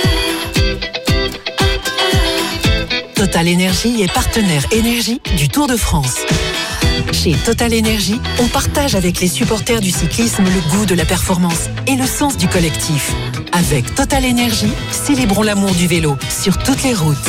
Total Énergie est partenaire énergie du Tour de France. Chez Total Énergie, on partage avec les supporters du cyclisme le goût de la performance et le sens du collectif. Avec Total Énergie, célébrons l'amour du vélo sur toutes les routes.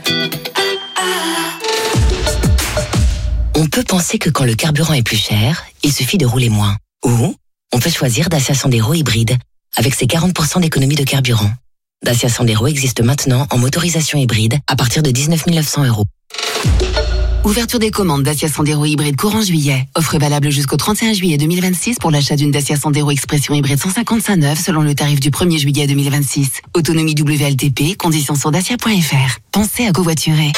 On peut penser que quand le carburant est plus cher, il suffit de rouler moins. Ou on peut choisir Dacia Sandero hybride avec ses quarante pour cent d'économie de carburant. Dacia Sandero existe maintenant en motorisation hybride à partir de dix-neuf mille neuf cents euros. Ouverture des commandes Dacia Sandero hybride courant juillet. Offre valable jusqu'au trente et un juillet deux mille vingt-six pour l'achat d'une Dacia Sandero Expression hybride cent cinquante-cinq neuf selon le tarif du premier juillet deux mille vingt-six. Autonomie W L T P, conditions sur dacia point f r. Pensez à covoiturer.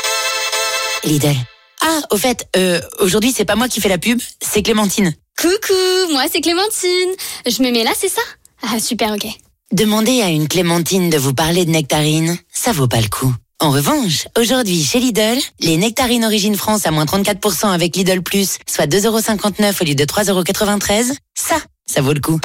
Lidl. Ah, au fait, euh, aujourd'hui c'est pas moi qui fais la pub, c'est Clémentine. Coucou, moi c'est Clémentine. Je me mets là, c'est ça? Ah super, ok. Demandez à une Clémentine de vous parler de nectarines, ça vaut pas le coup. En revanche, aujourd'hui, chez Lidl, les nectarines Origine France à moins trente-quatre pour cent avec Lidl Plus, soit deux euros cinquante-neuf au lieu de trois euros quatre-vingt-treize, ça, ça vaut le coup.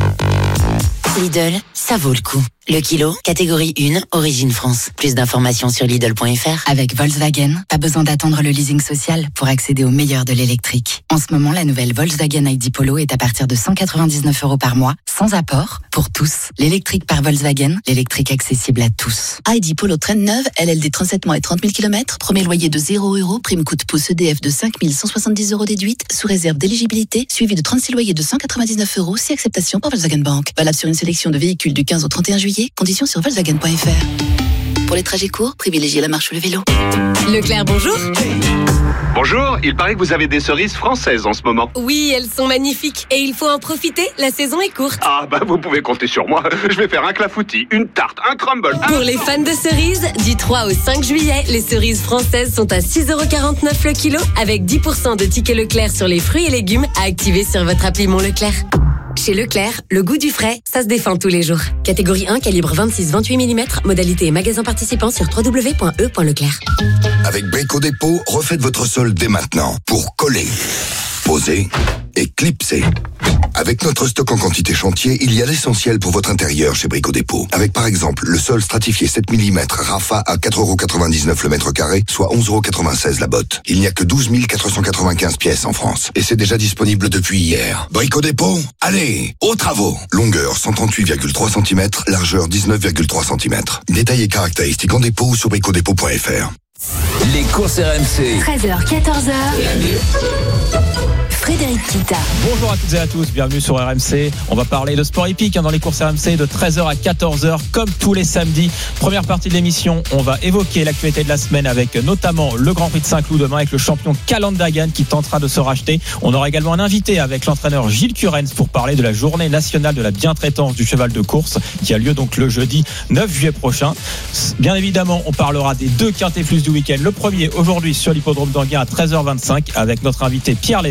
Lidl, ça vaut le coup. Le kilo, catégorie un, Origine France. Plus d'informations sur Lidl point f r. Avec Volkswagen, pas besoin d'attendre le leasing social pour accéder au meilleur de l'électrique. En ce moment, la nouvelle Volkswagen I D Polo est à partir de cent quatre-vingt-dix-neuf euros par mois, sans apport, pour tous. L'électrique par Volkswagen, l'électrique accessible à tous. I D Polo traîne neuve, L L D trente-sept mois et trente mille kilomètres, premier loyer de zéro euros, prime coup de pouce E D F de cinq mille cent soixante-dix euros déduite, sous réserve d'éligibilité, suivi de trente-six loyers de cent quatre-vingt-dix-neuf euros, si acceptation par Volkswagen Bank. Valable sur une sélection de véhicules du quinze au trente et un juillet, conditions sur Volkswagen point f r. Pour les trajets courts, privilégiez la marche ou le vélo. Leclerc, bonjour. Bonjour, il paraît que vous avez des cerises françaises en ce moment. Oui, elles sont magnifiques et il faut en profiter, la saison est courte. Ah bah vous pouvez compter sur moi, je vais faire un clafoutis, une tarte, un crumble. Un... Pour les fans de cerises, du trois au cinq juillet, les cerises françaises sont à six euros quarante-neuf le kilo avec dix pour cent de tickets Leclerc sur les fruits et légumes à activer sur votre appli Mon Leclerc. Chez Leclerc, le goût du frais, ça se défend tous les jours. Catégorie un, calibre vingt-six à vingt-huit millimètres, modalité et magasin participant sur w w w point e point leclerc. Avec Brico Dépôt, refaites votre sol dès maintenant pour coller, poser et clipser. Avec notre stock en quantité chantier, il y a l'essentiel pour votre intérieur chez Brico Dépôt. Avec par exemple le sol stratifié sept millimètres Rafa à quatre euros quatre-vingt-dix-neuf le mètre carré, soit onze euros quatre-vingt-seize la botte. Il n'y a que douze mille quatre cent quatre-vingt-quinze pièces en France. Et c'est déjà disponible depuis hier. Brico Dépôt, allez, aux travaux. Longueur cent trente-huit virgule trois centimètres, largeur dix-neuf virgule trois centimètres. Détails et caractéristiques en dépôt sur brico dépôt point f r. Les courses R M C. treize heures quatorze heures. Frédéric Kita. Bonjour à toutes et à tous, bienvenue sur R M C. On va parler de sport hippique hein, dans les courses R M C de treize heures à quatorze heures, comme tous les samedis. Première partie de l'émission, on va évoquer l'actualité de la semaine avec notamment le Grand Prix de Saint-Cloud demain avec le champion Calandagan qui tentera de se racheter. On aura également un invité avec l'entraîneur Gilles Curens pour parler de la journée nationale de la bientraitance du cheval de course qui a lieu donc le jeudi neuf juillet prochain. Bien évidemment, on parlera des deux quintés plus du week-end. Le premier aujourd'hui sur l'hippodrome d'Anguin à treize heures vingt-cinq avec notre invité Pierre Lévesque.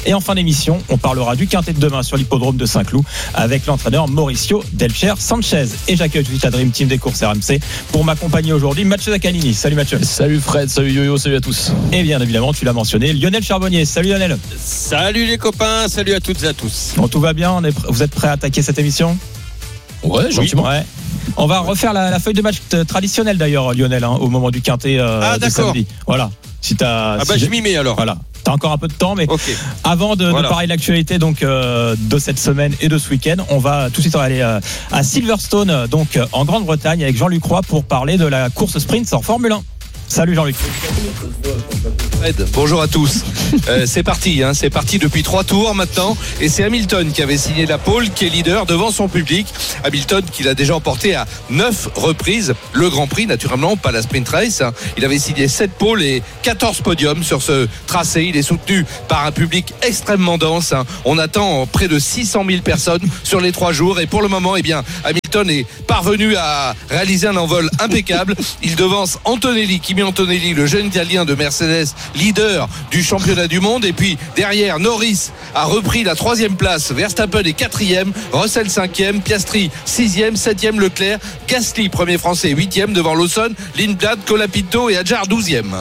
Et en fin d'émission, on parlera du quintet de demain sur l'hippodrome de Saint-Cloud avec l'entraîneur Mauricio Delcher Sanchez. Et j'accueille tout de suite la Dream Team des courses R M C pour m'accompagner aujourd'hui, Mathieu Zaccanini. Salut Mathieu. Salut Fred, salut Yo-Yo, salut à tous. Et bien évidemment, tu l'as mentionné, Lionel Charbonnier. Salut Lionel. Salut les copains, salut à toutes et à tous. Bon, tout va bien, on est pr- vous êtes prêts à attaquer cette émission ? Ouais, gentiment. Oui, ouais. On va refaire la, la feuille de match t- traditionnelle d'ailleurs, Lionel, hein, au moment du quintet euh, ah, de d'accord. samedi. Voilà. Si t'as, ah bah si je m'y mets alors. Voilà. T'as encore un peu de temps, mais okay. avant de, voilà. de parler de l'actualité donc euh, de cette semaine et de ce week-end, on va tout de suite aller euh, à Silverstone, donc euh, en Grande-Bretagne, avec Jean-Luc Roy pour parler de la course sprint en Formule un. Salut Jean-Luc. Fred, bonjour à tous. Euh, c'est parti, hein, c'est parti depuis trois tours maintenant, et c'est Hamilton qui avait signé la pole, qui est leader devant son public. Hamilton qui l'a déjà emporté à neuf reprises le Grand Prix, naturellement, pas la sprint race. Hein. Il avait signé sept poles et quatorze podiums sur ce tracé. Il est soutenu par un public extrêmement dense. Hein. On attend près de six cent mille personnes sur les trois jours, et pour le moment, eh bien, Hamilton est parvenu à réaliser un envol impeccable. Il devance Antonelli, Kimi Antonelli, le jeune Italien de Mercedes, leader du championnat du monde. Et puis derrière, Norris a repris la troisième place, Verstappen est quatrième, Russell cinquième, Piastri sixième, septième Leclerc, Gasly premier français huitième devant Lawson, Lindblad, Colapinto et Adjar douzième.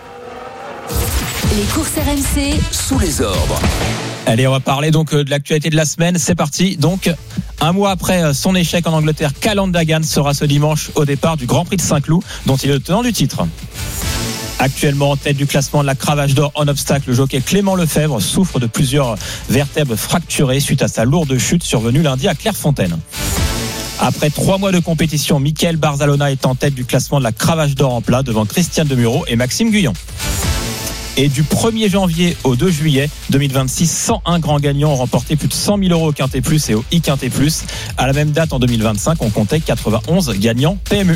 Les courses R M C sous les ordres. Allez, on va parler donc de l'actualité de la semaine. C'est parti. Donc, un mois après son échec en Angleterre, Calum Dagan sera ce dimanche au départ du Grand Prix de Saint-Cloud, dont il est le tenant du titre. Actuellement en tête du classement de la cravache d'or en obstacle, le jockey Clément Lefebvre souffre de plusieurs vertèbres fracturées suite à sa lourde chute survenue lundi à Clairefontaine. Après trois mois de compétition, Michael Barzalona est en tête du classement de la cravache d'or en plat devant Christian Demureau et Maxime Guyon. Et du premier janvier au deux juillet deux mille vingt-six, cent un grands gagnants ont remporté plus de cent mille euros au Quintet Plus et au e-Quintet Plus. À la même date, en deux mille vingt-cinq, on comptait quatre-vingt-onze gagnants P M U.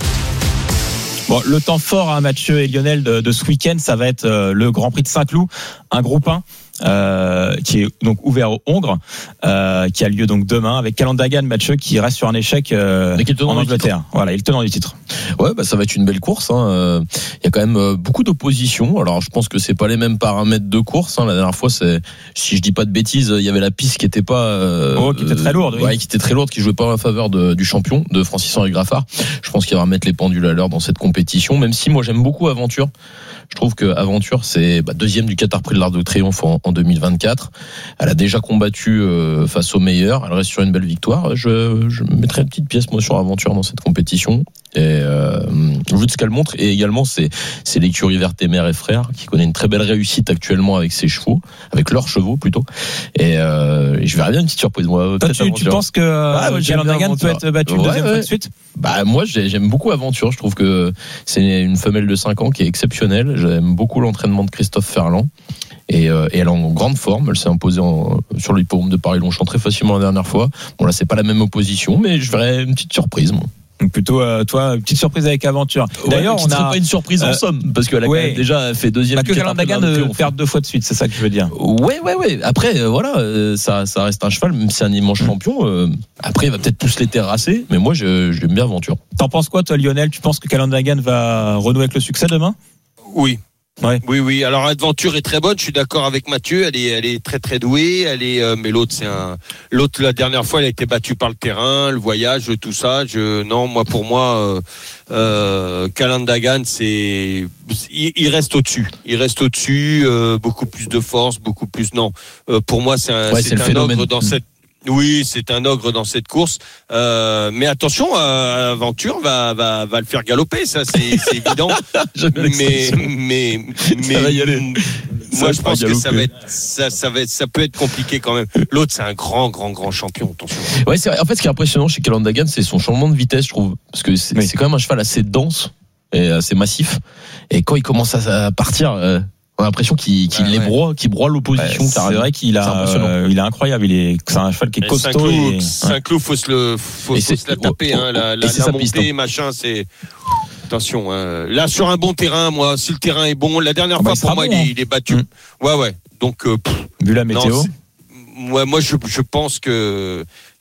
Bon, le temps fort à hein, Mathieu et Lionel de, de ce week-end, ça va être euh, le Grand Prix de Saint-Cloud, un groupe un euh, qui est donc ouvert aux Hongres, euh, qui a lieu donc demain avec Calum Dagan, Mathieu, qui reste sur un échec euh, en Angleterre. Voilà, il est le tenant du titre. Ouais, bah ça va être une belle course. Il hein. y a quand même beaucoup d'opposition. Alors, je pense que c'est pas les mêmes paramètres de course. Hein. La dernière fois, c'est, si je dis pas de bêtises, il y avait la piste qui était pas, euh, oh, qui était très lourde, ouais, oui. qui était très lourde, qui jouait pas en faveur de, du champion, de Francis-Henri Graffard. Je pense qu'il va remettre les pendules à l'heure dans cette compétition. Même si moi j'aime beaucoup Aventure. Je trouve que Aventure c'est bah, deuxième du Qatar Prix de l'Arc de Triomphe en, en deux mille vingt-quatre. Elle a déjà combattu euh, face aux meilleurs. Elle reste sur une belle victoire. Je, je mettrai une petite pièce moi sur Aventure dans cette compétition. Et euh, vu de ce qu'elle montre, et également c'est c'est l'écurie Vertemer et Frères qui connaît une très belle réussite actuellement avec ses chevaux, avec leurs chevaux plutôt. Et, euh, et je verrais bien une petite surprise moi. Toi, tu, tu penses que ah, ouais, Calum Dagan peut être battu une ouais, deuxième ouais. fois de suite? Bah moi j'aime beaucoup Aventure. Je trouve que c'est une femelle de cinq ans qui est exceptionnelle. J'aime beaucoup l'entraînement de Christophe Ferland. Et, euh, et elle est en grande forme. Elle s'est imposée en, sur l'hippodrome de Paris-Longchamp très facilement la dernière fois. Bon là c'est pas la même opposition, mais je verrais une petite surprise moi. Donc plutôt euh, toi, petite surprise avec Aventure. D'ailleurs, ouais, on a pas une surprise en euh, somme parce qu'elle a ouais. quand même déjà fait deuxième. Bah que Calum Dagan ne perde deux fois de suite, c'est ça que je veux dire. Ouais, ouais, ouais. Après, euh, voilà, euh, ça, ça reste un cheval, même si c'est un immense mmh. champion. Euh, après, il va peut-être tous les terrasser, mais moi, je, j'aime bien Aventure. T'en penses quoi, toi, Lionel? Tu penses que Calum Dagan va renouer avec le succès demain? Oui. Ouais. Oui, oui. Alors, Aventure est très bonne. Je suis d'accord avec Mathieu. Elle est, elle est très, très douée. Elle est, euh, mais l'autre, c'est un, l'autre, la dernière fois, elle a été battue par le terrain, le voyage, tout ça. Je, non, moi, pour moi, euh, euh, Calum Dagan, c'est, il, il reste au-dessus. Il reste au-dessus, euh, beaucoup plus de force, beaucoup plus, non. Euh, pour moi, c'est un, ouais, c'est, c'est un ogre dans cette, oui, c'est un ogre dans cette course. Euh, mais attention, euh, Aventure va, va, va le faire galoper, ça, c'est, c'est évident. mais, mais, mais, ça va y aller. Moi, je pense que ça va être, ça, ça va être, ça peut être compliqué quand même. L'autre, c'est un grand, grand, grand champion. Attention. Ouais, c'est, en fait, ce qui est impressionnant chez Calum Dagan, c'est son changement de vitesse, je trouve, parce que c'est, oui. c'est quand même un cheval assez dense et assez massif. Et quand il commence à partir. Euh, on a l'impression qu'il, qu'il ouais, les broie, ouais. qu'il broie l'opposition. Ouais, c'est vrai qu'il a, euh, il est incroyable. Il est, c'est un cheval qui est costaud. Saint-Cloud, et... Saint-Cloud, faut se le, faut, faut se la taper, oh, hein. La, la, la montée, piste, hein. Machin, c'est. Attention, hein. Là sur un bon terrain, moi, si le terrain est bon, la dernière ah bah, fois pour moi, bon, il, est, il est battu. Mmh. Ouais, ouais. Donc, euh, pff, vu la météo. Non, moi, moi, je, je pense que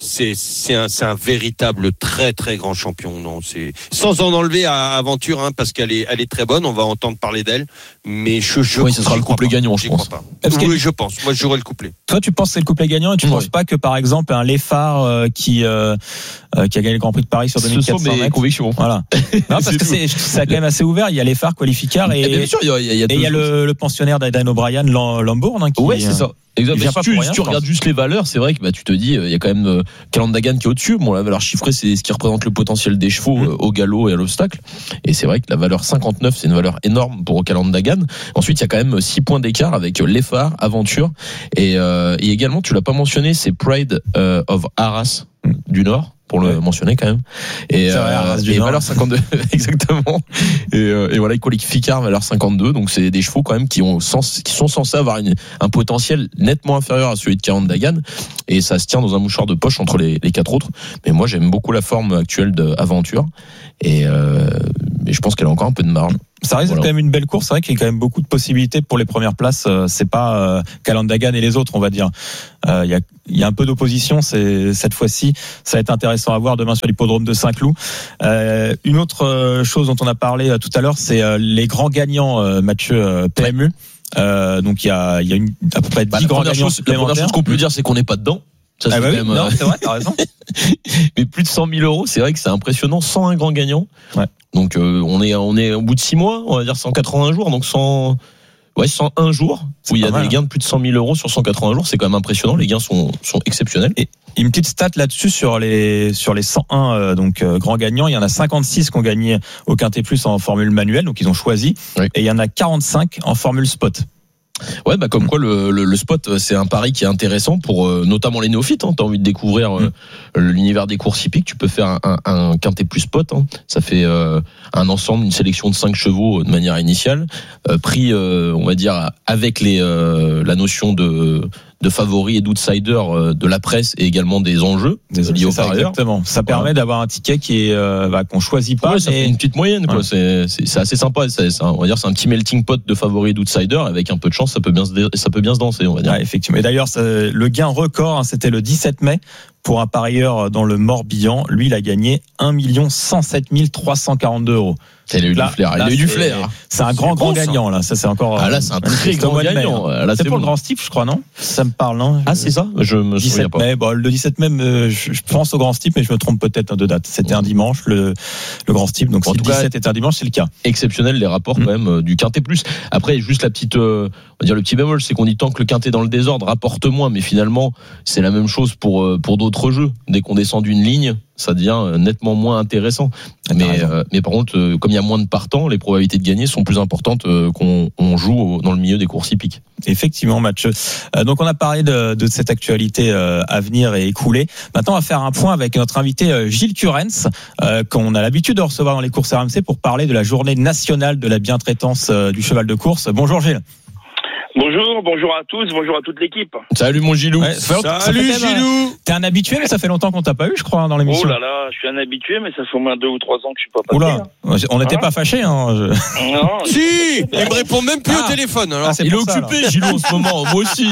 c'est c'est un c'est un véritable très très grand champion. Non, c'est sans en enlever à Aventure, hein, parce qu'elle est elle est très bonne. On va entendre parler d'elle, mais je je oui, ce sera le couplet gagnant, je pense. Parce que oui, je pense. Moi, je jouerai le couplet. Toi, tu penses que c'est le couplet gagnant et tu ne oui. penses pas que par exemple un Leffard euh, qui euh, euh, qui a gagné le Grand Prix de Paris sur deux mille quatre cents mètres. Ce sont mes convictions. Voilà. Non, parce que c'est c'est quand même assez ouvert. Il y a Leffard qualificateur et, et bien sûr, il y a, il y a, et il y a le, le pensionnaire d'Aidan O'Brien, Lambourne, hein, qui. Ouais, c'est ça. Exactement. Si tu, rien, tu regardes juste les valeurs, c'est vrai que bah, tu te dis, il y a quand même euh, Calandagan qui est au-dessus. Bon, la valeur chiffrée, c'est ce qui représente le potentiel des chevaux mmh. euh, au galop et à l'obstacle. Et c'est vrai que la valeur cinquante-neuf, c'est une valeur énorme pour Calandagan. Ensuite, il y a quand même six points d'écart avec Leffard, Aventure. Et, euh, et également, tu l'as pas mentionné, c'est Pride euh, of Arras mmh. du Nord. Pour le ouais. mentionner quand même. Et, euh, et valeur cinquante-deux, exactement. Et, euh, et voilà, il qualifie Car valeur cinquante-deux. Donc c'est des chevaux quand même qui ont sens, qui sont censés avoir une, un potentiel nettement inférieur à celui de Calandagan. Et ça se tient dans un mouchoir de poche entre les, les quatre autres. Mais moi j'aime beaucoup la forme actuelle d'Aventure. Et, euh, et je pense qu'elle a encore un peu de marge. Ça reste voilà. quand même une belle course. C'est vrai qu'il y a quand même beaucoup de possibilités pour les premières places. C'est pas euh, Calandagan et les autres, on va dire. Euh, il y a, il y a un peu d'opposition. C'est cette fois-ci, ça va être intéressant à voir demain sur l'hippodrome de Saint-Cloud. Euh, une autre chose dont on a parlé tout à l'heure, c'est euh, les grands gagnants, euh, Mathieu euh, P M U. Euh, donc il y a, il y a une, à peu près dix bah, grands gagnants chose, La première chose qu'on peut dire, c'est qu'on n'est pas dedans. Ça, ah c'est bah oui, même, non, c'est vrai, t'as raison. Mais plus de cent mille euros, c'est vrai que c'est impressionnant. cent un grands gagnants. Ouais. Donc euh, on est on est au bout de six mois, on va dire cent quatre-vingts jours, donc cent ouais cent un jours où il y a des gains de plus de cent mille euros sur cent quatre-vingts jours, c'est quand même impressionnant. Les gains sont sont exceptionnels. Et une petite stat là-dessus sur les sur les cent un euh, donc euh, grands gagnants, il y en a cinquante-six qui ont gagné au Quintet Plus en formule manuelle, donc ils ont choisi, oui. Et il y en a quarante-cinq en formule spot. Ouais, bah comme quoi le, le, le spot, c'est un pari qui est intéressant pour euh, notamment les néophytes. Hein. T'as envie de découvrir euh, mmh. l'univers des courses hippiques, tu peux faire un, un, un Quintet Plus spot. Hein. Ça fait euh, un ensemble, une sélection de cinq chevaux de manière initiale, euh, pris, euh, on va dire, avec les euh, la notion de de favoris et d'outsiders de la presse et également des enjeux liés aux parieurs. Exactement. Ça permet voilà. d'avoir un ticket qui est euh, bah, qu'on choisit pas. Ouais, ça fait une petite moyenne. Quoi. Ouais. C'est, c'est c'est assez sympa. C'est, c'est un, on va dire c'est un petit melting pot de favoris et d'outsiders. Avec un peu de chance, ça peut bien se ça peut bien se danser. On va dire. Ouais, effectivement. Et d'ailleurs, ça, le gain record, hein, c'était le dix-sept mai. Pour un parieur dans le Morbihan, lui, il a gagné un million cent sept mille trois cent quarante-deux euros. Il a eu là, du flair. Là, il a eu du c'est, flair. C'est un c'est grand, grand gagnant, là. Ça, c'est encore. Ah, là, c'est un très grand gagnant. Mai, là, c'est, c'est pour bon. Le grand Steep, je crois, non? Ça me parle, non? Ah, c'est ça? Je me souviens pas. Mai, bon, le dix-sept mai, je, je pense au grand Steep, mais je me trompe peut-être de date. C'était un dimanche, le, le grand Steep. Donc, en si le dix-sept est un dimanche, c'est le cas. Exceptionnel, les rapports, mmh. quand même, du Quintet Plus. Après, juste la petite, euh, on va dire le petit bémol, c'est qu'on dit tant que le Quintet dans le désordre rapporte moins, mais finalement, c'est la même chose pour, pour d'autres jeux. Dès qu'on descend d'une ligne, ça devient nettement moins intéressant. Mais, euh, mais par contre, euh, comme il y a moins de partants, les probabilités de gagner sont plus importantes euh, qu'on on joue dans le milieu des courses hippiques. Effectivement, Mathieu. Euh, donc on a parlé de, de cette actualité euh, à venir et écoulée. Maintenant, on va faire un point avec notre invité euh, Gilles Curens, euh, qu'on a l'habitude de recevoir dans les courses R M C pour parler de la journée nationale de la bientraitance euh, du cheval de course. Bonjour Gilles. Bonjour, bonjour à tous, bonjour à toute l'équipe. Salut mon Gilou. Ouais, Salut Gilou. T'es un habitué, mais ça fait longtemps qu'on t'a pas eu, je crois, dans l'émission. Oh là là, je suis un habitué, mais ça fait au moins deux ou trois ans que je suis pas passé. Oula, hein. On n'était hein pas fâchés, hein. Je... Non. Si, il me répond même plus ah. au téléphone. Alors. Ah, il est occupé, Gilou, en ce moment. Moi aussi.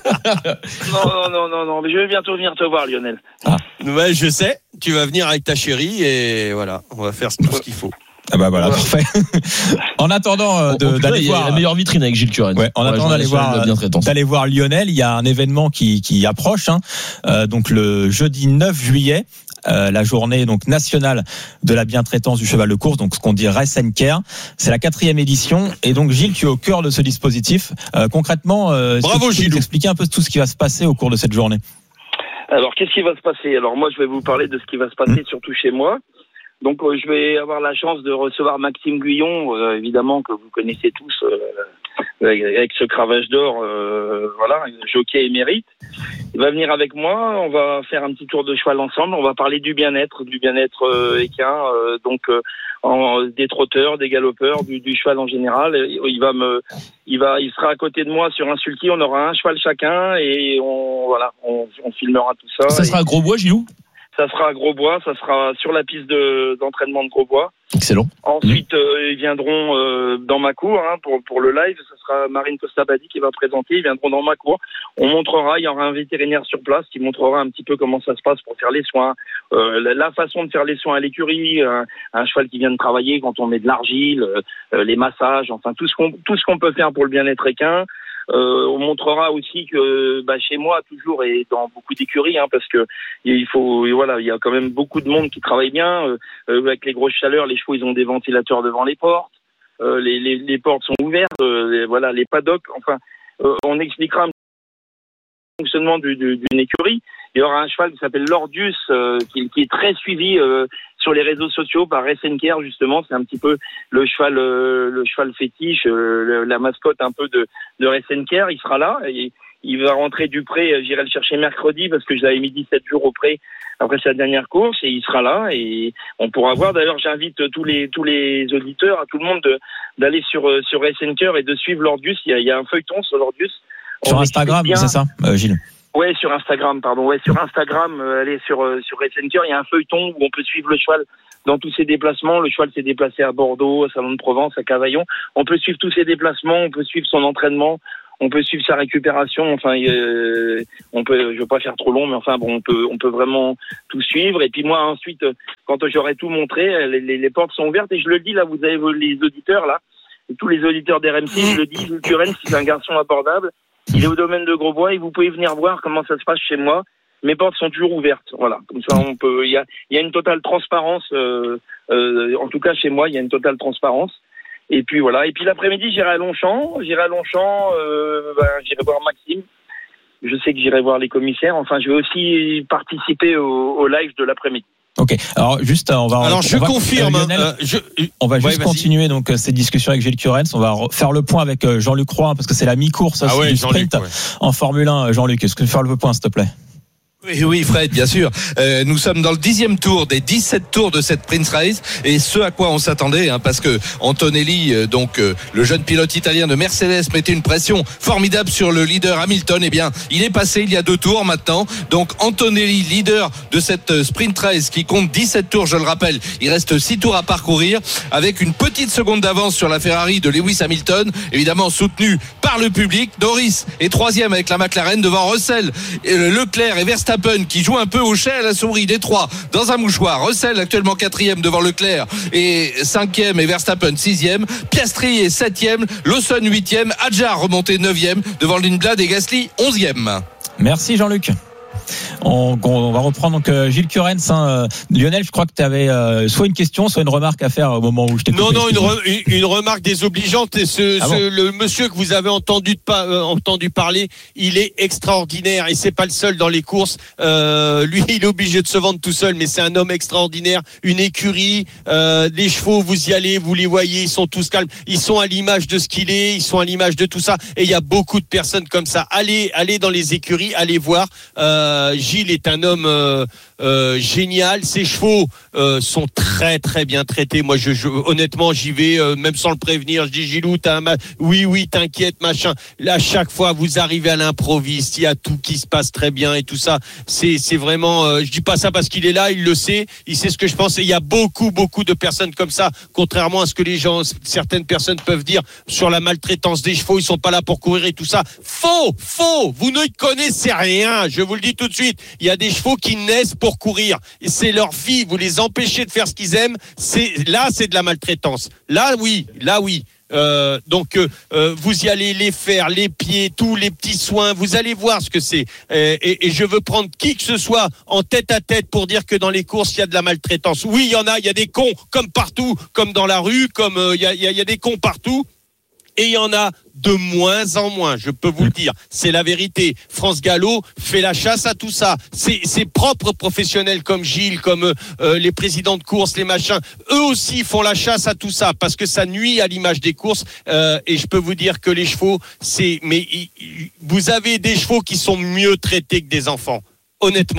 non, non, non, non, mais je vais bientôt venir te voir, Lionel. Ah. Ouais, je sais. Tu vas venir avec ta chérie et voilà, on va faire tout ce qu'il faut. Ah bah voilà, parfait. En attendant euh, de, d'aller il voir la meilleure vitrine avec Gilles Curens. Ouais, en ouais, attendant d'aller voir d'aller voir Lionel, il y a un événement qui qui approche hein. euh, donc le jeudi neuf juillet. Euh, la journée donc nationale de la bientraitance du cheval de course, donc ce qu'on dit Race and Care. C'est la quatrième édition et donc Gilles, tu es au cœur de ce dispositif. Euh, concrètement, euh, bravo Gilles, nous expliquer un peu tout ce qui va se passer au cours de cette journée. Alors qu'est-ce qui va se passer? Alors moi je vais vous parler de ce qui va se passer mmh. surtout chez moi. Donc euh, je vais avoir la chance de recevoir Maxime Guyon, euh, évidemment que vous connaissez tous, euh, avec ce cravache d'or, euh, voilà, jockey émérite. Il va venir avec moi, on va faire un petit tour de cheval ensemble, on va parler du bien-être, du bien-être euh, équin, euh, donc euh, en, des trotteurs, des galopeurs, du, du cheval en général. Il va me, il va, il sera à côté de moi sur un sulky, on aura un cheval chacun et on, voilà, on, on filmera tout ça. Ça sera et... à Grosbois, Gilou? Ça sera à Grosbois, ça sera sur la piste de, d'entraînement de Grosbois. Excellent. Ensuite, mmh. euh, ils viendront euh, dans ma cour hein, pour pour le live. Ce sera Marine Costa-Badi qui va présenter. Ils viendront dans ma cour. On montrera. Il y aura un vétérinaire sur place qui montrera un petit peu comment ça se passe pour faire les soins, euh, la, la façon de faire les soins à l'écurie, un, un cheval qui vient de travailler quand on met de l'argile, euh, les massages, enfin tout ce qu'on tout ce qu'on peut faire pour le bien-être équin. Euh, on montrera aussi que bah, chez moi toujours et dans beaucoup d'écuries hein, parce que il faut voilà il y a quand même beaucoup de monde qui travaille bien euh, avec les grosses chaleurs, les chevaux ils ont des ventilateurs devant les portes, euh, les, les, les portes sont ouvertes, euh, les, voilà les paddocks, enfin euh, on expliquera un peu le fonctionnement du, du, d'une écurie. Il y aura un cheval qui s'appelle Lordius euh, qui, qui est très suivi euh, sur les réseaux sociaux par Ressenker justement, c'est un petit peu le cheval euh, le cheval fétiche, euh, le, la mascotte un peu de de Ressenker. Il sera là et il va rentrer du pré, j'irai le chercher mercredi parce que je l'avais mis dix-sept jours au pré après sa dernière course et il sera là et on pourra voir. D'ailleurs, j'invite tous les tous les auditeurs, à tout le monde de, d'aller sur sur Ressenker et de suivre Lordius. Il y a, il y a un feuilleton sur Lordius. Sur Instagram, c'est ça, euh, Gilles? Ouais, sur Instagram, pardon. Ouais, sur Instagram, euh, allez sur euh, sur Ressenker, il y a un feuilleton où on peut suivre le cheval dans tous ses déplacements. Le cheval s'est déplacé à Bordeaux, à Salon de Provence, à Cavaillon. On peut suivre tous ses déplacements, on peut suivre son entraînement, on peut suivre sa récupération. Enfin, euh, on peut, je veux pas faire trop long, mais enfin bon, on peut on peut vraiment tout suivre. Et puis moi ensuite, quand j'aurai tout montré, les, les, les portes sont ouvertes et je le dis là, vous avez les auditeurs là, et tous les auditeurs d'R M C, je le dis, Jules Curens, c'est un garçon abordable. Il est au domaine de Grosbois et vous pouvez venir voir comment ça se passe chez moi. Mes portes sont toujours ouvertes. Voilà, comme ça on peut. Il y a, il y a une totale transparence. Euh, euh, en tout cas chez moi, il y a une totale transparence. Et puis voilà. Et puis l'après-midi, j'irai à Longchamp. J'irai à Longchamp. Euh, ben, j'irai voir Maxime. Je sais que j'irai voir les commissaires. Enfin, je vais aussi participer au, au live de l'après-midi. Ok. Alors juste, on va. Alors je on va, confirme. euh, Lionel, euh, je, on va juste ouais, continuer donc cette discussion avec Gilles Curens. On va faire le point avec Jean-Luc Roy parce que c'est la mi-course ah ouais, du sprint ouais. en Formule un. Jean-Luc, est-ce que tu peux faire le point, s'il te plaît? Oui, oui, Fred, bien sûr. Euh, nous sommes dans le dixième tour des dix-sept tours de cette Prince Race et ce à quoi on s'attendait, hein, parce que Antonelli, euh, donc euh, le jeune pilote italien de Mercedes, mettait une pression formidable sur le leader Hamilton. Eh bien, il est passé il y a deux tours maintenant. Donc Antonelli, leader de cette euh, Sprint Race qui compte dix-sept tours, je le rappelle. Il reste six tours à parcourir avec une petite seconde d'avance sur la Ferrari de Lewis Hamilton, évidemment soutenu par le public. Norris est troisième avec la McLaren devant Russell, et Leclerc et Verstappen qui joue un peu au chat à la souris des trois dans un mouchoir. Russell actuellement quatrième devant Leclerc et cinquième et Verstappen sixième. Piastri est septième, Lawson huitième, Hadjar remonté neuvième devant Lindblad et Gasly onzième. Merci Jean-Luc. On, on va reprendre donc euh, Gilles Curens. Hein, euh, Lionel, je crois que tu avais euh, soit une question, soit une remarque à faire au moment où je t'ai coupé. Non, non, une, re, une, une remarque désobligeante. Ce, ah bon ce, le monsieur que vous avez entendu, de pa, euh, entendu parler, il est extraordinaire et c'est pas le seul dans les courses. Euh, lui, il est obligé de se vendre tout seul, mais c'est un homme extraordinaire. Une écurie, euh, les chevaux, vous y allez, vous les voyez, ils sont tous calmes. Ils sont à l'image de ce qu'il est, ils sont à l'image de tout ça. Et il y a beaucoup de personnes comme ça. Allez, allez dans les écuries, allez voir. Euh, Gilles est un homme euh, euh, génial. Ses chevaux euh, sont très très bien traités. Moi, je, je honnêtement, j'y vais euh, même sans le prévenir. Je dis Gilou, t'as un ma... oui oui, t'inquiète, machin. Là, à chaque fois, vous arrivez à l'improviste. Il y a tout qui se passe très bien et tout ça. C'est c'est vraiment. Euh, je dis pas ça parce qu'il est là. Il le sait. Il sait ce que je pense. Et il y a beaucoup beaucoup de personnes comme ça. Contrairement à ce que les gens, certaines personnes peuvent dire sur la maltraitance des chevaux. Ils sont pas là pour courir et tout ça. Faux, faux. Vous ne connaissez rien. Je vous le dis tout de suite. Il y a des chevaux qui naissent pour courir. Et c'est leur vie. Vous les empêchez de faire ce qu'ils aiment. C'est là, c'est de la maltraitance. Là, oui. Là, oui. Euh, donc euh, vous y allez les faire, les pieds, tous les petits soins. Vous allez voir ce que c'est. Et, et, et je veux prendre qui que ce soit en tête à tête pour dire que dans les courses il y a de la maltraitance. Oui, il y en a. Il y a des cons comme partout, comme dans la rue, comme euh, il y a, il y a, il y a des cons partout. Et il y en a de moins en moins, je peux vous le dire. C'est la vérité. France Gallo fait la chasse à tout ça. Ses, ses propres professionnels comme Gilles, comme euh, les présidents de course, les machins, eux aussi font la chasse à tout ça parce que ça nuit à l'image des courses. Euh, et je peux vous dire que les chevaux, c'est... Mais y, y, vous avez des chevaux qui sont mieux traités que des enfants. Honnêtement.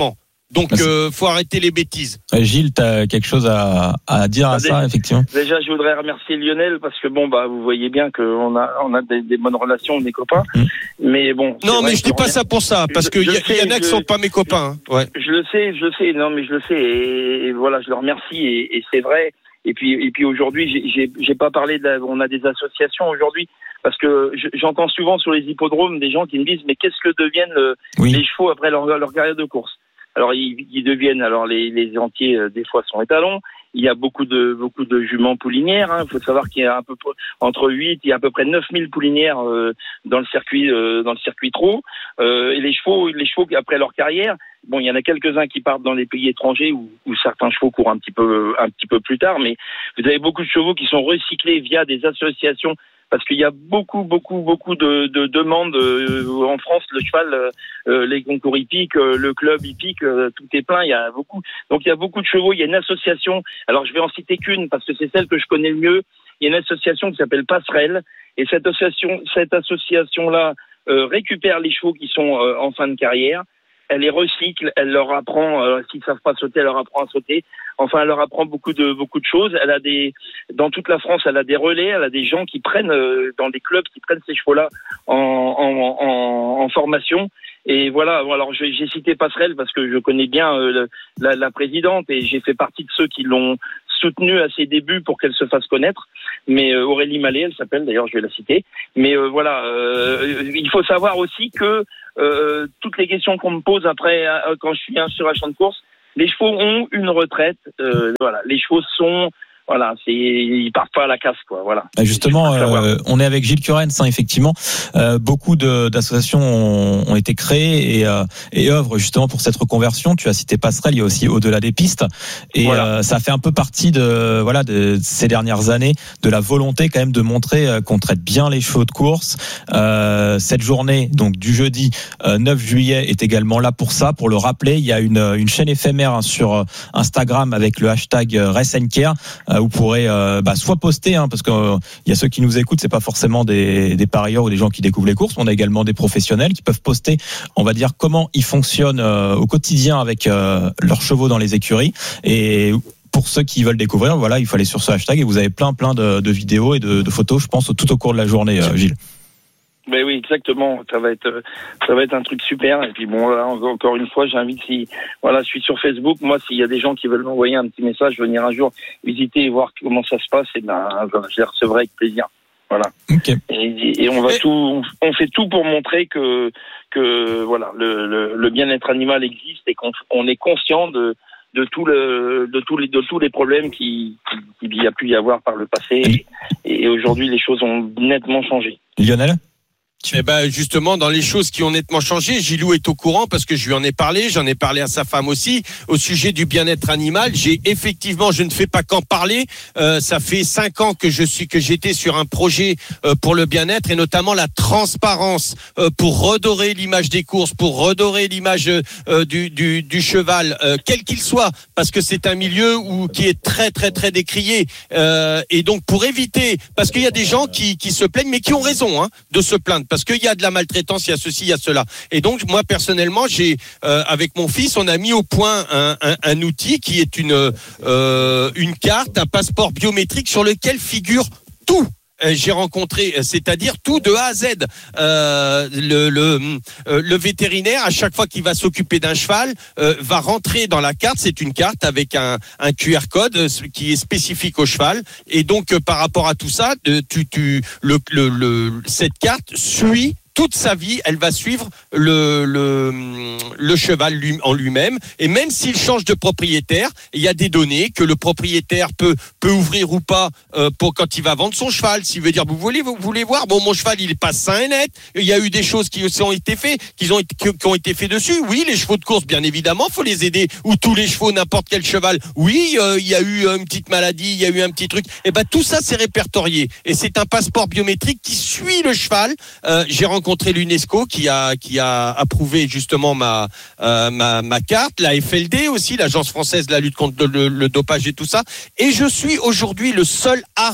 Donc, euh, faut arrêter les bêtises. Gilles, tu as quelque chose à, à dire à ah, ça, déjà, effectivement? Déjà, je voudrais remercier Lionel parce que bon, bah, vous voyez bien qu'on a, on a des, des bonnes relations, on est copains. Mmh. Mais bon. Non, mais je dis pas rien. Ça pour ça, parce qu'il y, y en a qui sont pas mes copains. Hein. Ouais. Je le sais, je le sais. Non, mais je le sais. Et, et voilà, je le remercie. Et, et c'est vrai. Et puis, et puis aujourd'hui, j'ai, j'ai, j'ai pas parlé de la, on a des associations aujourd'hui. Parce que j'entends souvent sur les hippodromes des gens qui me disent mais qu'est-ce que deviennent le, oui. les chevaux après leur, leur carrière de course. Alors ils, ils deviennent alors les, les entiers euh, des fois sont étalons. Il y a beaucoup de beaucoup de juments poulinières. Il hein. faut savoir qu'il y a un peu entre huit et à peu près neuf mille poulinières euh, dans le circuit euh, dans le circuit trot. Euh, et les chevaux les chevaux après leur carrière, bon il y en a quelques-uns qui partent dans les pays étrangers où, où certains chevaux courent un petit peu un petit peu plus tard. Mais vous avez beaucoup de chevaux qui sont recyclés via des associations. Parce qu'il y a beaucoup, beaucoup, beaucoup de, de demandes euh, en France. Le cheval, euh, les concours hippiques, euh, le club hippique, euh, tout est plein. Il y a beaucoup. Donc il y a beaucoup de chevaux. Il y a une association. Alors je vais en citer qu'une parce que c'est celle que je connais le mieux. Il y a une association qui s'appelle Passerelle. Et cette association, cette association-là euh, récupère les chevaux qui sont euh, en fin de carrière. Elle les recycle. Elle leur apprend. Euh, s'ils savent pas sauter, elle leur apprend à sauter. Enfin, elle leur apprend beaucoup de beaucoup de choses. Elle a des dans toute la France, elle a des relais, elle a des gens qui prennent euh, dans des clubs qui prennent ces chevaux-là en en, en, en formation. Et voilà. Alors j'ai, j'ai cité Passerelle parce que je connais bien euh, le, la, la présidente et j'ai fait partie de ceux qui l'ont soutenue à ses débuts pour qu'elle se fasse connaître. Mais euh, Aurélie Mallet, elle s'appelle. D'ailleurs, je vais la citer. Mais euh, voilà, euh, il faut savoir aussi que euh, toutes les questions qu'on me pose après euh, quand je suis sur un champ de course. Les chevaux ont une retraite, euh, voilà. Les chevaux sont, voilà, c'est, ils partent pas à la casse, quoi, voilà. Justement, euh, on est avec Gilles Curens, hein, effectivement. Euh, beaucoup de, d'associations ont, ont été créées et, euh, et œuvrent justement pour cette reconversion. Tu as cité Passerelle, il y a aussi Au-delà des pistes, et voilà. euh, ça fait un peu partie de, voilà, de ces dernières années, de la volonté quand même de montrer euh, qu'on traite bien les chevaux de course. Euh, cette journée, donc du jeudi euh, neuf juillet, est également là pour ça, pour le rappeler. Il y a une, une chaîne éphémère hein, sur Instagram avec le hashtag Race and Care. Euh, vous pourrez euh, bah, soit poster, hein, parce qu'il euh, y a ceux qui nous écoutent, c'est pas forcément des, des parieurs ou des gens qui découvrent les courses. On a également des professionnels qui peuvent poster, on va dire, comment ils fonctionnent euh, au quotidien avec euh, leurs chevaux dans les écuries. Et pour ceux qui veulent découvrir, voilà, il faut aller sur ce hashtag et vous avez plein plein de, de vidéos et de, de photos, je pense, tout au cours de la journée, euh, Gilles. Ben oui, exactement. Ça va être, ça va être un truc super. Et puis bon, là, encore une fois, j'invite si, voilà, je suis sur Facebook. Moi, s'il y a des gens qui veulent m'envoyer un petit message, venir un jour visiter et voir comment ça se passe, et ben, je les recevrai avec plaisir. Voilà. Okay. Et, et on va et... tout, on fait tout pour montrer que, que voilà, le, le, le bien-être animal existe et qu'on on est conscient de, de tout le, de tous les, de tous les problèmes qui, qui, qui y a pu y avoir par le passé. Et, et aujourd'hui, les choses ont nettement changé. Lionel? Eh ben justement, dans les choses qui ont nettement changé, Gilou est au courant parce que je lui en ai parlé, j'en ai parlé à sa femme aussi, au sujet du bien-être animal. J'ai effectivement, je ne fais pas qu'en parler. Euh, ça fait cinq ans que je suis, que j'étais sur un projet euh, pour le bien-être et notamment la transparence euh, pour redorer l'image des courses, pour redorer l'image euh, du, du, du cheval, euh, quel qu'il soit, parce que c'est un milieu où qui est très très très décrié. Euh, et donc pour éviter, parce qu'il y a des gens qui qui se plaignent, mais qui ont raison hein, de se plaindre. Parce qu'il y a de la maltraitance, il y a ceci, il y a cela. Et donc, moi, personnellement, j'ai, euh, avec mon fils, on a mis au point un, un, un outil qui est une, euh, une carte, un passeport biométrique sur lequel figure tout. J'ai rencontré, c'est-à-dire tout de A à Z. Euh, le, le, le vétérinaire, à chaque fois qu'il va s'occuper d'un cheval, euh, va rentrer dans la carte. C'est une carte avec un, un Q R code qui est spécifique au cheval. Et donc, euh, par rapport à tout ça, tu, tu, le, le, le, cette carte suit toute sa vie, elle va suivre le, le, le cheval lui, en lui-même. Et même s'il change de propriétaire, il y a des données que le propriétaire peut, peut ouvrir ou pas euh, pour quand il va vendre son cheval. S'il veut dire, vous voulez, vous voulez voir, bon, mon cheval, il est pas sain et net. Il y a eu des choses qui ont été faites, qui ont, qui ont été faites dessus. Oui, les chevaux de course, bien évidemment, faut les aider. Ou tous les chevaux, n'importe quel cheval. Oui, euh, il y a eu une petite maladie, il y a eu un petit truc. Et ben tout ça, c'est répertorié. Et c'est un passeport biométrique qui suit le cheval. Euh, j'ai rencontré rencontré l'UNESCO qui a qui a approuvé justement ma euh, ma ma carte, la F L D aussi, l'Agence française de la lutte contre le, le dopage et tout ça. Et je suis aujourd'hui le seul hara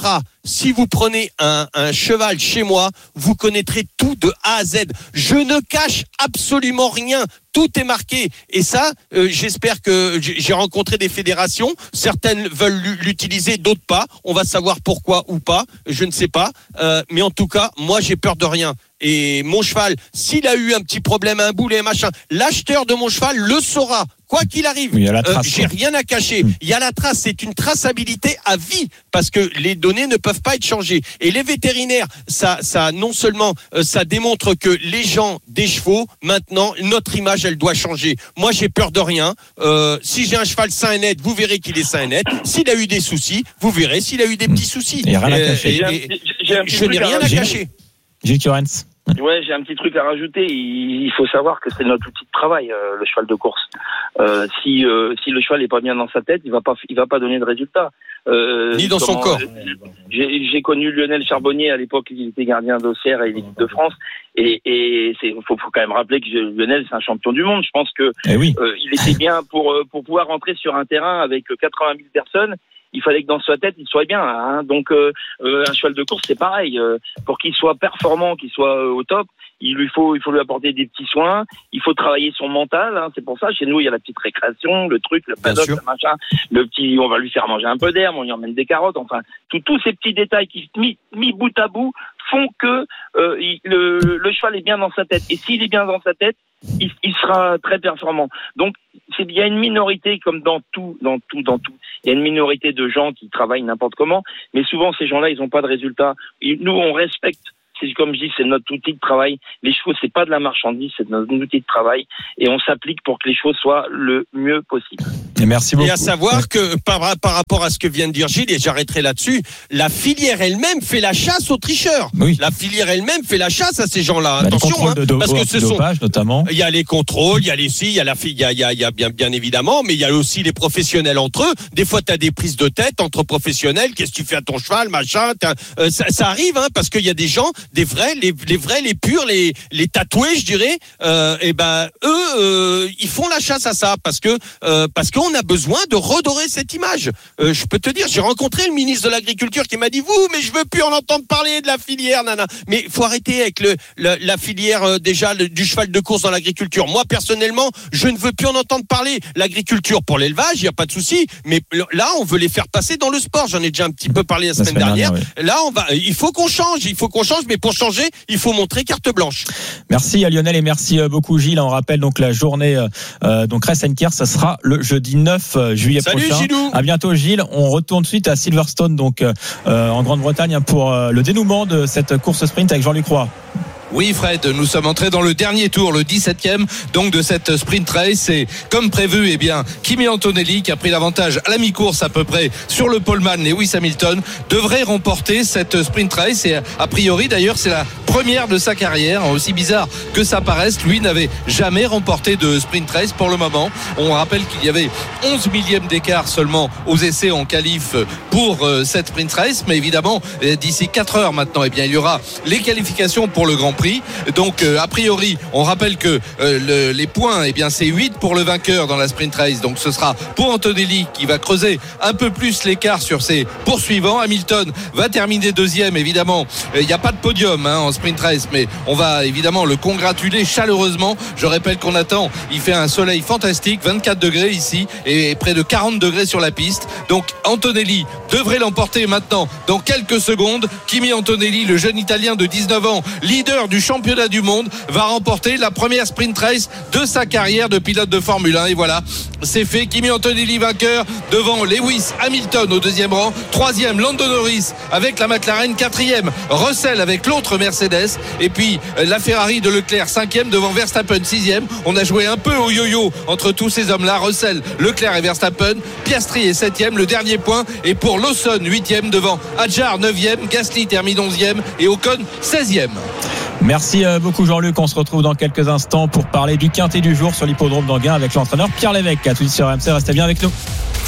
si vous prenez un, un cheval chez moi, vous connaîtrez tout de A à Z. Je ne cache absolument rien. Tout est marqué. Et ça, euh, j'espère que j'ai rencontré des fédérations. Certaines veulent l'utiliser, d'autres pas. On va savoir pourquoi ou pas. Je ne sais pas. Euh, mais en tout cas, moi, j'ai peur de rien. Et mon cheval, s'il a eu un petit problème, un boulet, machin, l'acheteur de mon cheval le saura. Quoi qu'il arrive, oui, euh, j'ai rien à cacher. Mmh. Il y a la trace, c'est une traçabilité à vie parce que les données ne peuvent pas être changées. Et les vétérinaires, ça, ça non seulement euh, ça démontre que les gens des chevaux, maintenant, notre image, elle doit changer. Moi, j'ai peur de rien. Euh, si j'ai un cheval sain et net, vous verrez qu'il est sain et net. S'il a eu des soucis, vous verrez s'il a eu des petits soucis. Il n'y a rien à cacher. Euh, et, et, j'ai un petit je n'ai rien à, à cacher. Gilles Curens. Ouais, j'ai un petit truc à rajouter. Il faut savoir que c'est notre outil de travail, euh, le cheval de course. Euh, si euh, si le cheval est pas bien dans sa tête, il va pas il va pas donner de résultats. Euh, Ni dans comment, son corps. J'ai, j'ai connu Lionel Charbonnier à l'époque, il était gardien d'Auxerre et l'équipe de France. Et, et c'est faut, faut quand même rappeler que Lionel c'est un champion du monde. Je pense que eh oui. euh, il était bien pour pour pouvoir rentrer sur un terrain avec quatre-vingt mille personnes. Il fallait que dans sa tête, il soit bien. Hein. Donc, euh, euh, un cheval de course, c'est pareil. Euh, pour qu'il soit performant, qu'il soit euh, au top, il lui faut, il faut lui apporter des petits soins. Il faut travailler son mental. Hein. C'est pour ça, chez nous, il y a la petite récréation, le truc, le paddock, le machin, le petit. On va lui faire manger un peu d'herbe, on lui emmène des carottes. Enfin, tous tous ces petits détails qui mis, mis bout à bout font que euh, il, le, le cheval est bien dans sa tête. Et s'il est bien dans sa tête, il, il sera très performant. Donc, c'est, il y a une minorité, comme dans tout, dans tout, dans tout. Il y a une minorité de gens qui travaillent n'importe comment, mais souvent, ces gens-là, ils n'ont pas de résultats. Et nous, on respecte. C'est comme je dis, c'est notre outil de travail. Les chevaux, c'est pas de la marchandise, c'est notre outil de travail, et on s'applique pour que les chevaux soient le mieux possible. Et merci beaucoup. Et à savoir que par, par rapport à ce que vient de dire Gilles, et j'arrêterai là-dessus, la filière elle-même fait la chasse aux tricheurs. Oui. La filière elle-même fait la chasse à ces gens-là. Bah, attention, hein, de do- parce que ce dopage, sont notamment. Il y a les contrôles, il y a les si, il y a la il y a il y a, il y a bien bien évidemment, mais il y a aussi les professionnels entre eux. Des fois, tu as des prises de tête entre professionnels. Qu'est-ce que tu fais à ton cheval, machin. Euh, ça, ça arrive, hein, parce qu'il y a des gens, des vrais, les les vrais, les purs, les les tatoués, je dirais, euh, et ben eux, euh, ils font la chasse à ça parce que euh, parce qu'on a besoin de redorer cette image. Euh, je peux te dire, j'ai rencontré le ministre de l'Agriculture qui m'a dit vous, mais je veux plus en entendre parler de la filière, nana. Mais faut arrêter avec le, le la filière euh, déjà le, du cheval de course dans l'agriculture. Moi personnellement, je ne veux plus en entendre parler. L'agriculture pour l'élevage, il y a pas de souci, mais là on veut les faire passer dans le sport. J'en ai déjà un petit peu parlé la, la semaine, semaine dernière. dernière oui. Là on va, il faut qu'on change, il faut qu'on change, mais pour changer, il faut montrer carte blanche. Merci à Lionel et merci beaucoup Gilles. On rappelle donc la journée euh, donc Race and Care, ça sera le jeudi neuf juillet Salut, prochain. Gilou. À bientôt Gilles. On retourne tout de suite à Silverstone donc euh, en Grande-Bretagne pour euh, le dénouement de cette course sprint avec Jean-Luc Roy. Oui Fred, nous sommes entrés dans le dernier tour, le dix-septième donc de cette sprint race, et comme prévu, eh bien Kimi Antonelli qui a pris l'avantage à la mi-course à peu près sur le poleman Lewis Hamilton devrait remporter cette sprint race, et a priori d'ailleurs c'est la première de sa carrière, aussi bizarre que ça paraisse, lui n'avait jamais remporté de sprint race pour le moment. On rappelle qu'il y avait onze millièmes d'écart seulement aux essais en qualif pour euh, cette sprint race, mais évidemment d'ici quatre heures maintenant, eh bien il y aura les qualifications pour le Grand Prix. Donc euh, a priori on rappelle que euh, le, les points, eh bien c'est huit pour le vainqueur dans la sprint race, donc ce sera pour Antonelli qui va creuser un peu plus l'écart sur ses poursuivants. Hamilton va terminer deuxième, évidemment il n'y a pas de podium hein, en sprint race, mais on va évidemment le congratuler chaleureusement. Je rappelle qu'on attend, il fait un soleil fantastique, vingt-quatre degrés ici et près de quarante degrés sur la piste, donc Antonelli devrait l'emporter maintenant dans quelques secondes. Kimi Antonelli, le jeune italien de dix-neuf ans, leader du championnat du monde, va remporter la première sprint race de sa carrière de pilote de Formule un, et voilà, c'est fait. Kimi Antonelli vainqueur devant Lewis Hamilton au deuxième rang, troisième Lando Norris avec la McLaren, quatrième Russell avec l'autre Mercedes, et puis la Ferrari de Leclerc cinquième devant Verstappen sixième. On a joué un peu au yo-yo entre tous ces hommes-là, Russell, Leclerc et Verstappen. Piastri est septième, le dernier point est pour Lawson huitième devant Hadjar neuvième, Gasly termine onzième et Ocon seizième. Merci beaucoup Jean-Luc, on se retrouve dans quelques instants pour parler du quintet du jour sur l'hippodrome d'Anguin avec l'entraîneur Pierre Lévesque. À tout de suite sur R M C, restez bien avec nous.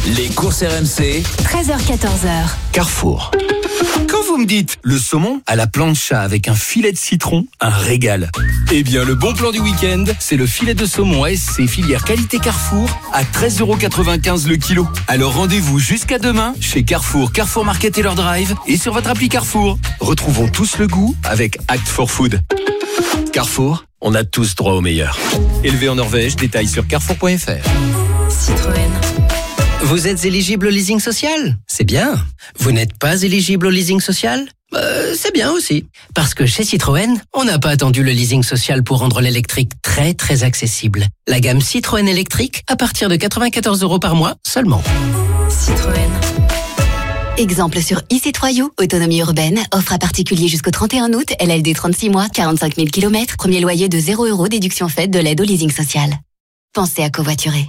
Les courses R M C. treize heures quatorze heures. Carrefour. Quand vous me dites le saumon à la plancha avec un filet de citron, un régal. Eh bien, le bon plan du week-end, c'est le filet de saumon A S C filière qualité Carrefour à treize euros quatre-vingt-quinze le kilo. Alors rendez-vous jusqu'à demain chez Carrefour, Carrefour Market et leur drive et sur votre appli Carrefour. Retrouvons tous le goût avec Act for Food. Carrefour, on a tous droit au meilleur. Élevé en Norvège, détails sur carrefour point f r. Citroën. Vous êtes éligible au leasing social? C'est bien. Vous n'êtes pas éligible au leasing social? Euh, c'est bien aussi. Parce que chez Citroën, on n'a pas attendu le leasing social pour rendre l'électrique très très accessible. La gamme Citroën électrique à partir de quatre-vingt-quatorze euros par mois seulement. Citroën. Exemple sur e C trois U, autonomie urbaine, offre à particulier jusqu'au trente et un août, L L D trente-six mois, quarante-cinq mille kilomètres, premier loyer de zéro euros, déduction faite de l'aide au leasing social. Pensez à covoiturer.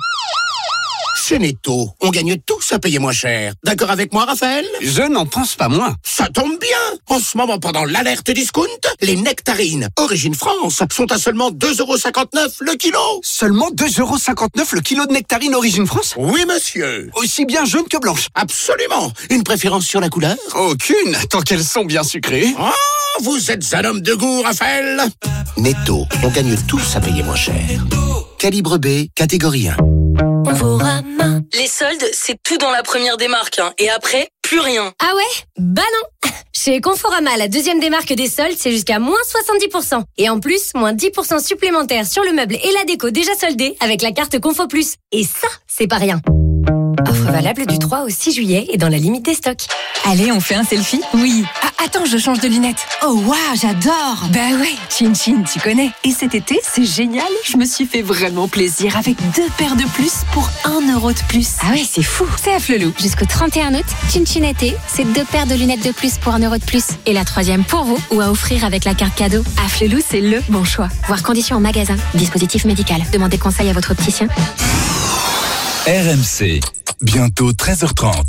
Chez Netto, on gagne tous à payer moins cher. D'accord avec moi, Raphaël? Je n'en pense pas moins. Ça tombe bien. En ce moment, pendant l'alerte discount, les nectarines Origine France sont à seulement deux euros cinquante-neuf le kilo. Seulement deux euros cinquante-neuf le kilo de nectarines Origine France? Oui, monsieur. Aussi bien jaune que blanche? Absolument. Une préférence sur la couleur? Aucune, tant qu'elles sont bien sucrées. Oh, vous êtes un homme de goût, Raphaël. Netto, on gagne tous à payer moins cher. Calibre B, catégorie un. Conforama. Les soldes, c'est tout dans la première démarque. Hein. Et après, plus rien. Ah ouais? Bah non. Chez Conforama, la deuxième démarque des soldes, c'est jusqu'à moins soixante-dix pour cent. Et en plus, moins dix pour cent supplémentaires sur le meuble et la déco déjà soldés avec la carte Confo Plus. Et ça, c'est pas rien. Offre valable du trois au six juillet et dans la limite des stocks. Allez, on fait un selfie? Oui. Ah, attends, je change de lunettes. Oh, waouh, j'adore. Bah ouais, Chin Chin, tu connais. Et cet été, c'est génial. Je me suis fait vraiment plaisir avec deux paires de plus pour un euro de plus. Ah ouais, c'est fou. C'est à Flelou. Jusqu'au trente et un août, Chin Chin été, c'est deux paires de lunettes de plus pour un euro de plus. Et la troisième pour vous ou à offrir avec la carte cadeau. À Flelou, c'est le bon choix. Voir conditions en magasin. Dispositif médical. Demandez conseil à votre opticien. R M C. Bientôt treize heures trente.